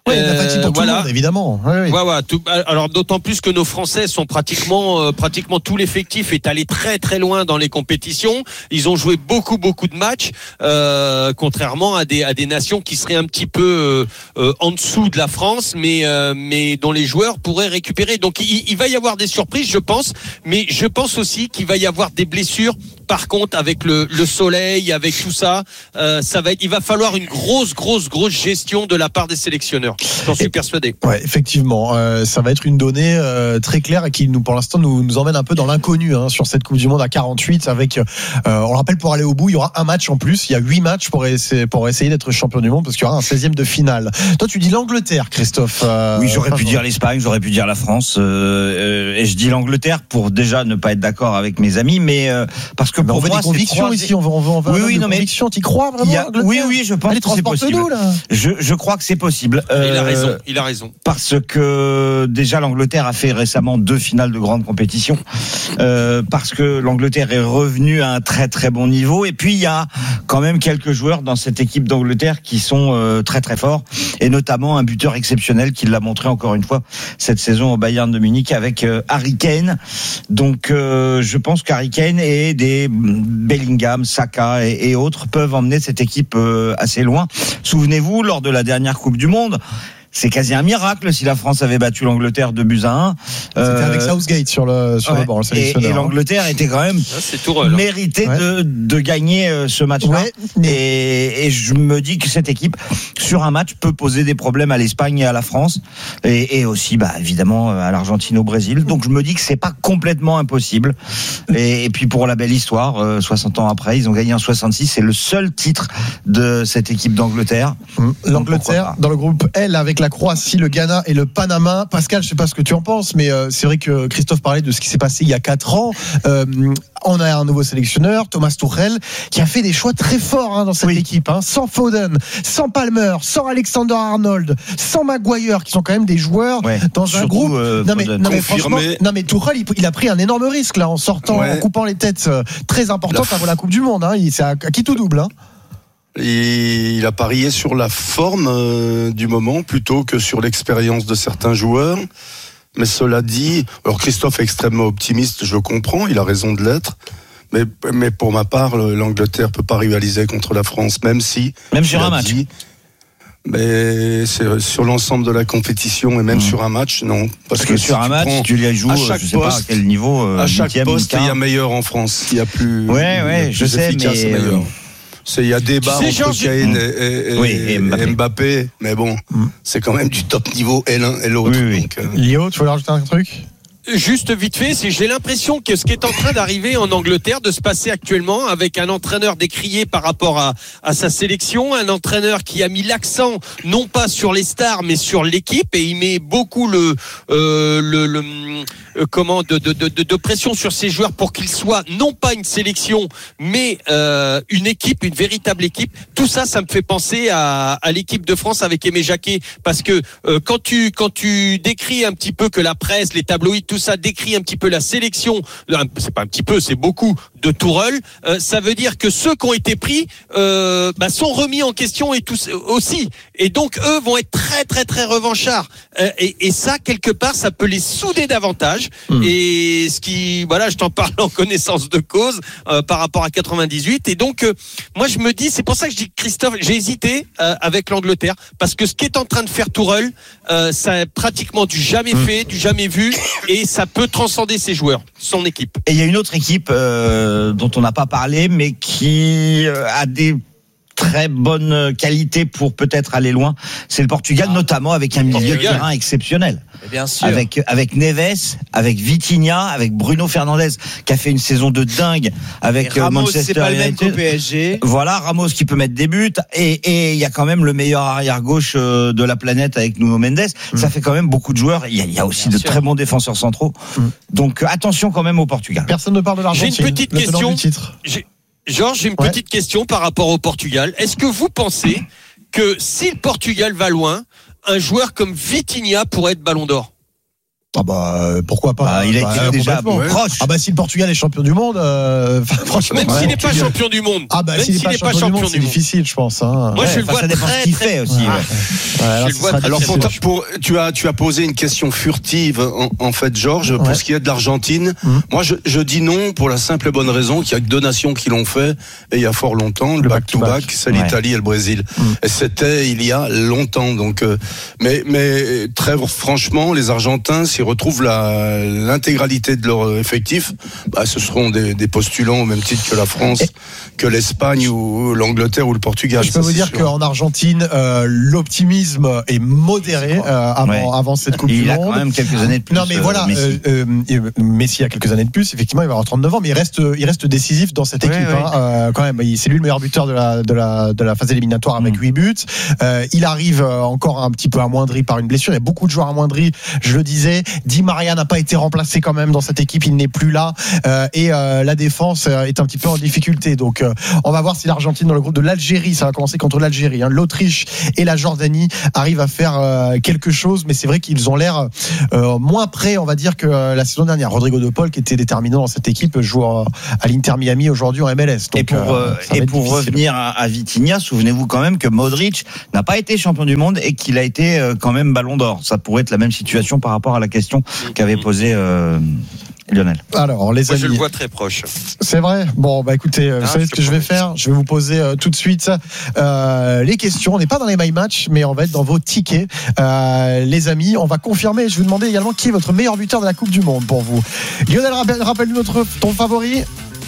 Oui, il y a de la fatigue pour tout voilà. le monde, évidemment. Oui, oui. Ouais, ouais, tout, alors d'autant plus que nos Français sont pratiquement, euh, pratiquement tout l'effectif est allé très très loin dans les compétitions. Ils ont joué beaucoup beaucoup de matchs, euh, contrairement à des à des nations qui seraient un petit peu euh, euh, en dessous de la France, mais euh, mais dont les joueurs pourraient récupérer. Donc il, il va y avoir des surprises, je pense, mais je pense aussi qu'il va y avoir des blessures. Par contre, avec le, le soleil, avec tout ça, euh, ça va être, il va falloir une grosse, grosse, grosse gestion de la part des sélectionneurs. J'en suis persuadé. Ouais, effectivement, euh, ça va être une donnée euh, très claire et qui nous, pour l'instant, nous, nous emmène un peu dans l'inconnu hein, sur cette Coupe du Monde à quarante-huit. Avec, euh, on le rappelle, pour aller au bout, il y aura un match en plus. Il y a huit matchs pour essayer, pour essayer d'être champion du monde parce qu'il y aura un seizième de finale. Toi, tu dis l'Angleterre, Christophe. Euh, oui, j'aurais enfin, pu dire l'Espagne, j'aurais pu dire la France, euh, euh, et je dis l'Angleterre pour déjà ne pas être d'accord avec mes amis, mais euh, parce que mais pour on veut moi, des convictions trois... ici. On veut, on veut, on veut oui, oui, de non, mais convictions. T'y crois vraiment? a... Oui, oui, je pense Allez, que c'est possible. là. Je, je crois que c'est possible. Euh, il a euh, raison. Il a raison. Parce que déjà l'Angleterre a fait récemment deux finales de grande compétition. Euh, parce que l'Angleterre est revenue à un très très bon niveau. Et puis il y a quand même quelques joueurs dans cette équipe d'Angleterre qui sont euh, très très forts. Et notamment un buteur exceptionnel qui l'a montré encore une fois cette saison au Bayern de Munich avec euh, Harry Kane. Donc euh, je pense qu'Harry Kane et des Bellingham, Saka et, et autres peuvent emmener cette équipe euh, assez loin. Souvenez-vous, lors de la dernière Coupe du Monde, c'est quasi un miracle si la France avait battu l'Angleterre deux buts à un. C'était euh, avec Southgate sur le sur ouais. le banc, le sélectionneur. Et, et l'Angleterre était quand même Tourelle, mérité ouais. de, de gagner ce match-là. Ouais, mais... et, et je me dis que cette équipe, sur un match, peut poser des problèmes à l'Espagne et à la France, et, et aussi, bah, évidemment, à l'Argentine, au Brésil. Donc je me dis que c'est pas complètement impossible. Et, et puis pour la belle histoire, euh, soixante ans après, ils ont gagné en soixante-six. C'est le seul titre de cette équipe d'Angleterre. L'Angleterre dans le groupe L avec la Croatie, le Ghana et le Panama. Pascal, je sais pas ce que tu en penses, mais euh, c'est vrai que Christophe parlait de ce qui s'est passé il y a quatre ans. Euh, on a un nouveau sélectionneur, Thomas Tuchel, qui a fait des choix très forts hein, dans cette oui. équipe. Hein, sans Foden, sans Palmer, sans Alexander-Arnold, sans Maguire, qui sont quand même des joueurs ouais. dans Surtout, un groupe. Euh, non, mais, non, mais franchement, non mais Tuchel, il, il a pris un énorme risque là en sortant, ouais. en coupant les têtes euh, très importantes la... avant la Coupe du Monde. Hein. Il, c'est à, à qui tout double. Hein. Et il a parié sur la forme euh, du moment plutôt que sur l'expérience de certains joueurs. Mais cela dit, alors Christophe est extrêmement optimiste, je comprends, il a raison de l'être. Mais, mais pour ma part, l'Angleterre peut pas rivaliser contre la France, même si... Même sur un match dit, mais c'est sur l'ensemble de la compétition et même mmh. sur un match, non. Parce, parce que, que sur si un match, tu les joues, je sais pas à quel niveau. Euh, à chaque poste, il y a meilleur en France. Il y a plus. Ouais, ouais, plus je sais, mais. Euh, C'est, il y a débat tu sais, entre Kane mmh. et, et, oui, et, et Mbappé. et Mbappé, mais bon, mmh. c'est quand même du top niveau et l'un et l'autre. Oui, oui. Donc, euh... Léo, tu veux rajouter un truc? Juste vite fait, c'est j'ai l'impression que ce qui est en train d'arriver en Angleterre, de se passer actuellement, avec un entraîneur décrié par rapport à, à sa sélection, un entraîneur qui a mis l'accent non pas sur les stars mais sur l'équipe, et il met beaucoup le euh, le, le euh, comment de, de, de, de pression sur ses joueurs pour qu'ils soient non pas une sélection mais euh, une équipe, une véritable équipe. Tout ça, ça me fait penser à, à l'équipe de France avec Aimé Jacquet, parce que euh, quand tu quand tu décris un petit peu que la presse, les tabloïds, tout ça décrit un petit peu la sélection, c'est pas un petit peu, c'est beaucoup de Tourelle, euh, ça veut dire que ceux qui ont été pris euh, bah, sont remis en question et tous aussi, et donc eux vont être très très très revanchards, euh, et, et ça quelque part ça peut les souder davantage. Mmh. Et ce qui, voilà, je t'en parle en connaissance de cause euh, par rapport à quatre-vingt-dix-huit, et donc euh, moi je me dis, c'est pour ça que je dis Christophe, j'ai hésité euh, avec l'Angleterre, parce que ce qui est en train de faire Tourelle, euh, ça a pratiquement du jamais mmh. fait, du jamais vu, et ça peut transcender ses joueurs, son équipe. Et il y a une autre équipe euh, dont on n'a pas parlé, mais qui euh, a des très bonnes qualités pour peut-être aller loin. C'est le Portugal, ah, notamment avec un milieu de terrain exceptionnel. Bien sûr. Avec, avec Neves, avec Vitinha, avec Bruno Fernandes, qui a fait une saison de dingue avec et Ramos, Manchester c'est pas le même qu'au P S G. Voilà, Ramos qui peut mettre des buts, et il y a quand même le meilleur arrière-gauche de la planète avec Nuno Mendes. Mmh. Ça fait quand même beaucoup de joueurs. Il y a, y a aussi Bien de sûr. très bons défenseurs centraux. Mmh. Donc attention quand même au Portugal. Personne ne parle de l'Argentine. J'ai une petite le question. J'ai... Georges, j'ai une ouais. petite question par rapport au Portugal. Est-ce que vous pensez que si le Portugal va loin, un joueur comme Vitinha pourrait être Ballon d'Or ? Ah bah pourquoi pas. Ah, il a été bah, déjà ouais. proche. Ah bah si le Portugal est champion du monde, euh, franchement. Même ouais, s'il n'est pas tu- champion du monde. Ah bah Même s'il n'est s'il pas, n'est champion, pas champion du monde, c'est du monde. difficile, je pense. Hein. Moi, Ouais, je le enfin, vois ça dépend très, ce qu'il très- fait aussi. Ouais. ouais. Ouais, là, Je le ce vois sera très Alors pour, difficile. pour tu as tu as posé une question furtive en, en fait Georges Ouais. pour ce qui est de l'Argentine. Mmh. Moi je, je dis non pour la simple et bonne raison qu'il y a que deux nations qui l'ont fait et il y a fort longtemps le, Le back to back-to-back. back, c'est Ouais. l'Italie et le Brésil. Mmh. Et c'était il y a longtemps donc euh, mais mais très franchement les Argentins s'ils retrouvent la l'intégralité de leur effectif, bah ce seront des, des postulants au même titre que la France, Et- que l'Espagne ou l'Angleterre ou le Portugal. Je peux ça, vous c'est dire sûr. qu'en Argentine, euh, l'optimisme est modéré euh, avant, Ouais. avant cette Coupe Il du a Monde. quand même quelques années de plus. Non mais euh, voilà, Messi. euh, euh, Messi a quelques années de plus, effectivement, il va avoir trente-neuf ans, mais il reste, il reste décisif dans cette Ouais, équipe. ouais. Hein, euh, quand même, il- c'est lui le meilleur buteur de la, de la, de la phase éliminatoire avec Mm. huit buts. Euh, il arrive euh, encore un petit peu amoindri par une blessure. Il y a beaucoup de joueurs amoindris. Je le disais, Di Maria n'a pas été remplacé quand même dans cette équipe. Il n'est plus là euh, et euh, la défense euh, est un petit peu en difficulté. Donc, euh, on va voir si l'Argentine dans le groupe de l'Algérie, ça va commencer contre l'Algérie, hein, l'Autriche et la Jordanie arrivent à faire euh, quelque chose. Mais c'est vrai qu'ils ont l'air euh, moins prêts, on va dire, que euh, la saison dernière. Rodrigo de Paul, qui était déterminant dans cette équipe, joue euh, à l'Inter Miami aujourd'hui en M L S. Donc, Et pour, euh, euh, ça va et être pour difficile. revenir à, à Vitinha, souvenez-vous quand même que Modric n'a pas été champion du monde et qu'il a été euh, quand même ballon d'or. Ça pourrait être la même situation par rapport à la question qu'avait posée euh, Lionel. Alors, les Moi, je le amis, vois très proche. c'est vrai. Bon, bah écoutez, euh, vous Ah, savez je ce te que je vais promets. faire. Je vais vous poser euh, tout de suite euh, les questions. On n'est pas dans les My Match, mais on va être dans vos tickets, euh, les amis. On va confirmer. Je vais vous demander également qui est votre meilleur buteur de la Coupe du Monde pour vous. Lionel, rappelle- rappelle-nous notre ton favori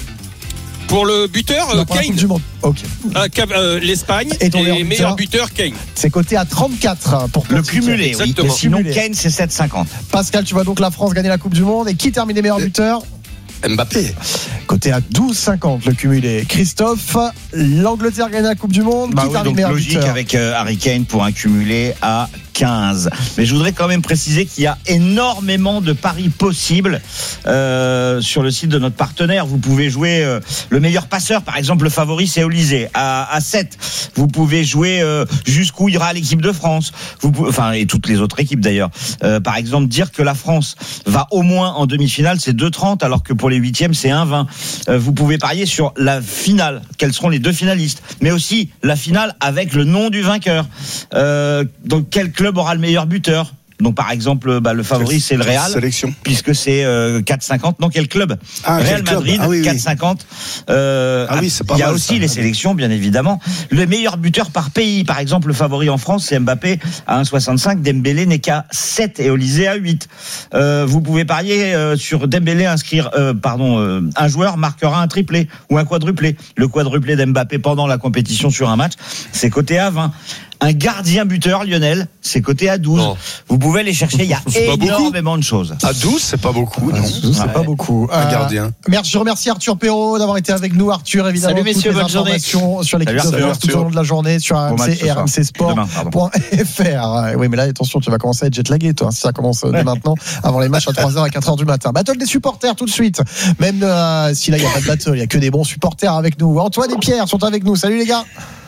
Pour le buteur, Non, euh, pour la Coupe Kane. du Monde. Ok. Ah, Cap- euh, L'Espagne. Et ton meilleur Et buteur meilleur buteur, Kane. C'est coté à trente-quatre pour ton Le ticket. cumulé, oui. Exactement. Et sinon, Cumulé. Kane, c'est sept cinquante. Pascal, tu vois donc la France gagner la Coupe du Monde. Et qui termine les meilleurs buteurs Mbappé. Côté à douze cinquante le cumulé. Christophe, l'Angleterre gagne la Coupe du Monde. Bah qui oui, termine donc meilleur logique buteur avec euh, Harry Kane pour un cumulé à quinze. Mais je voudrais quand même préciser qu'il y a énormément de paris possibles euh, sur le site de notre partenaire. Vous pouvez jouer euh, le meilleur passeur, par exemple, le favori c'est Olysée à, à sept. Vous pouvez jouer euh, jusqu'où ira l'équipe de France. Vous pouvez, enfin et toutes les autres équipes d'ailleurs. Euh, par exemple, dire que la France va au moins en demi-finale, c'est deux trente, alors que pour les huitièmes c'est un vingt. Euh, vous pouvez parier sur la finale, quels seront les deux finalistes, mais aussi la finale avec le nom du vainqueur. Euh, donc quel club aura le meilleur buteur? Donc par exemple, bah, le favori c'est le Real, Sélection. puisque c'est euh, quatre cinquante. Non, quel club? Ah, Real quel club Madrid, Ah oui, oui. quatre cinquante. Euh, Ah oui, c'est pas il y a mal, aussi ça. les sélections, bien évidemment. Le meilleur buteur par pays, par exemple, le favori en France, c'est Mbappé à un soixante-cinq. Dembélé n'est qu'à sept et Olysée à huit. Euh, vous pouvez parier euh, sur Dembélé, inscrire, euh, pardon, euh, un joueur marquera un triplé ou un quadruplé. Le quadruplé d'Mbappé pendant la compétition sur un match, c'est coté à vingt. Un gardien buteur, Lionel, c'est coté à douze. Non. Vous pouvez les chercher, il y a C'est pas beaucoup. énormément de choses. À douze, c'est pas beaucoup. Non. C'est Ouais. pas beaucoup. Un Euh, gardien. Merci, je remercie Arthur Perrault d'avoir été avec nous. Arthur, évidemment, Salut, messieurs, toutes les bonne journée. informations sur l'équipe Salut, de Arthur. France tout au long de la journée sur Bon match R M C ce et soir. R M C Sport Demain, pardon. point F R. Oui, mais là, attention, tu vas commencer à être jetlagué, toi, si ça commence dès maintenant, avant les matchs à trois heures et quatre heures du matin. Battle des supporters tout de suite. Même euh, si là, il n'y a pas de battle, il n'y a que des bons supporters avec nous. Antoine et Pierre sont avec nous. Salut les gars.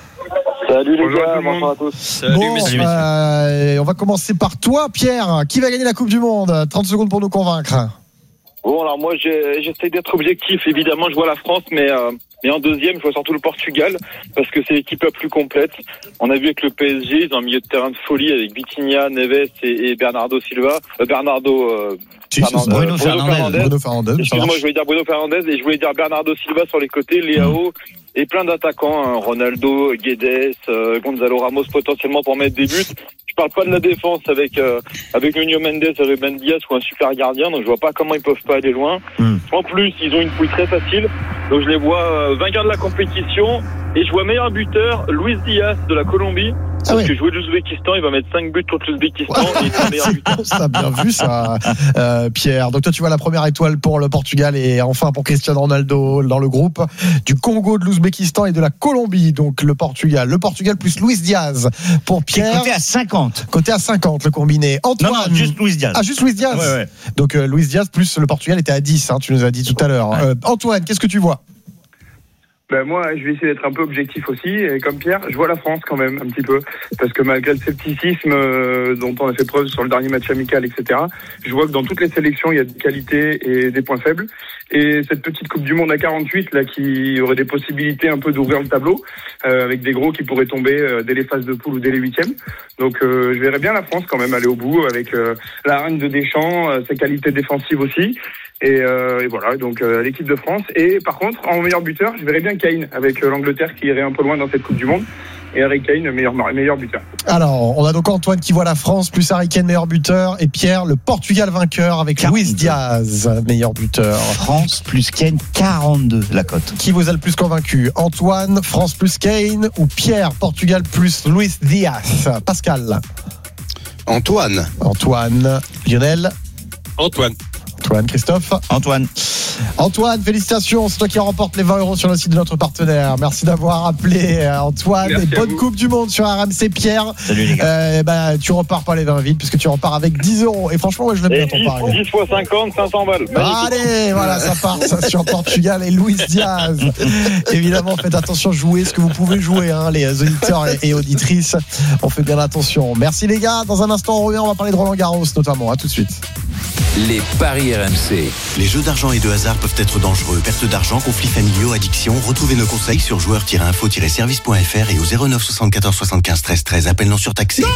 Salut les Bonjour à gars, tout le monde. bonsoir à tous. Salut, Bon, messieurs. euh, on va commencer par toi, Pierre. Qui va gagner la Coupe du Monde? trente secondes pour nous convaincre. Bon, alors moi, j'ai- j'essaie d'être objectif. Évidemment, je vois la France, mais, euh, mais en deuxième, je vois surtout le Portugal, parce que c'est l'équipe la plus complète. On a vu avec le P S G, ils ont un milieu de terrain de folie avec Vitinha, Neves et, et Bernardo Silva. Euh, Bernardo... Euh, Si, Bernardo- c'est Bruno euh, Fernandes. Bruno Fernandes, ça Excuse-moi, marche. je voulais dire Bruno Fernandes et je voulais dire Bernardo Silva sur les côtés, Léao et plein d'attaquants, hein, Ronaldo, Guedes, euh, Gonzalo Ramos potentiellement pour mettre des buts. Je parle pas de la défense avec euh, avec Nuno Mendes et Ruben Dias ou un super gardien, donc je vois pas comment ils peuvent pas aller loin. Mm. En plus, ils ont une poule très facile, donc je les vois euh, vainqueurs de la compétition et je vois meilleur buteur Luis Diaz de la Colombie. Ah Parce ouais. que jouer l'Ouzbékistan, il va mettre cinq buts contre l'Ouzbékistan et il est meilleur C'est buteur. bon, ça, bien vu ça, euh, Pierre. Donc toi, tu vois la première étoile pour le Portugal et enfin pour Cristiano Ronaldo dans le groupe du Congo, de l'Ouzbékistan et de la Colombie. Donc le Portugal, le Portugal plus Luis Diaz pour Qui est Pierre. coté à cinquante. Côté à cinquante, le combiné. Antoine. Non, non, juste Luis Diaz. Ah, juste Luis Diaz. Ouais, ouais. Donc euh, Luis Diaz plus le Portugal était à dix. Hein, tu nous as dit tout à l'heure. Euh, Antoine, qu'est-ce que tu vois? Ben moi, je vais essayer d'être un peu objectif aussi. Et comme Pierre, je vois la France quand même un petit peu, parce que malgré le scepticisme euh, dont on a fait preuve sur le dernier match amical, et cetera, je vois que dans toutes les sélections, il y a des qualités et des points faibles. Et cette petite Coupe du Monde à quarante-huit, là, qui aurait des possibilités un peu d'ouvrir le tableau, euh, avec des gros qui pourraient tomber euh, dès les phases de poule ou dès les huitièmes. Donc, euh, je verrais bien la France quand même aller au bout avec euh, la reine de Deschamps, euh, ses qualités défensives aussi. Et, euh, et voilà, donc euh, l'équipe de France. Et par contre, en meilleur buteur, je verrais bien Kane avec euh, l'Angleterre qui irait un peu loin dans cette Coupe du Monde. Et Harry Kane, meilleur, meilleur buteur. Alors, on a donc Antoine qui voit la France, plus Harry Kane, meilleur buteur, et Pierre, le Portugal vainqueur avec Luis Diaz, meilleur buteur. France plus Kane, quarante-deux la cote. Qui vous a le plus convaincu? Antoine, France plus Kane, ou Pierre, Portugal plus Luis Diaz? Pascal. Antoine. Antoine. Lionel. Antoine. Antoine. Christophe. Antoine. Antoine, félicitations, c'est toi qui remporte les vingt euros sur le site de notre partenaire. Merci d'avoir appelé Antoine. Merci et bonne coupe du monde sur R M C. Pierre. Salut les gars. Euh, bah, tu repars pas les vingt vides puisque tu repars avec dix euros. Et franchement, ouais, je l'aime bien ton pari. dix fois cinquante, cinq cents balles. Allez, voilà, ça part ça sur Portugal et Luis Diaz. Évidemment, faites attention, jouez ce que vous pouvez jouer, hein, les auditeurs et, et auditrices. On fait bien attention. Merci les gars. Dans un instant, on revient, on va parler de Roland Garros notamment. À tout de suite. Les paris R M C. Les jeux d'argent et de hasard peuvent être dangereux. Perte d'argent, conflits familiaux, addiction. Retrouvez nos conseils sur joueurs tiret info tiret service point f r et au zéro neuf soixante-quatorze soixante-quinze treize treize. Appel non surtaxé.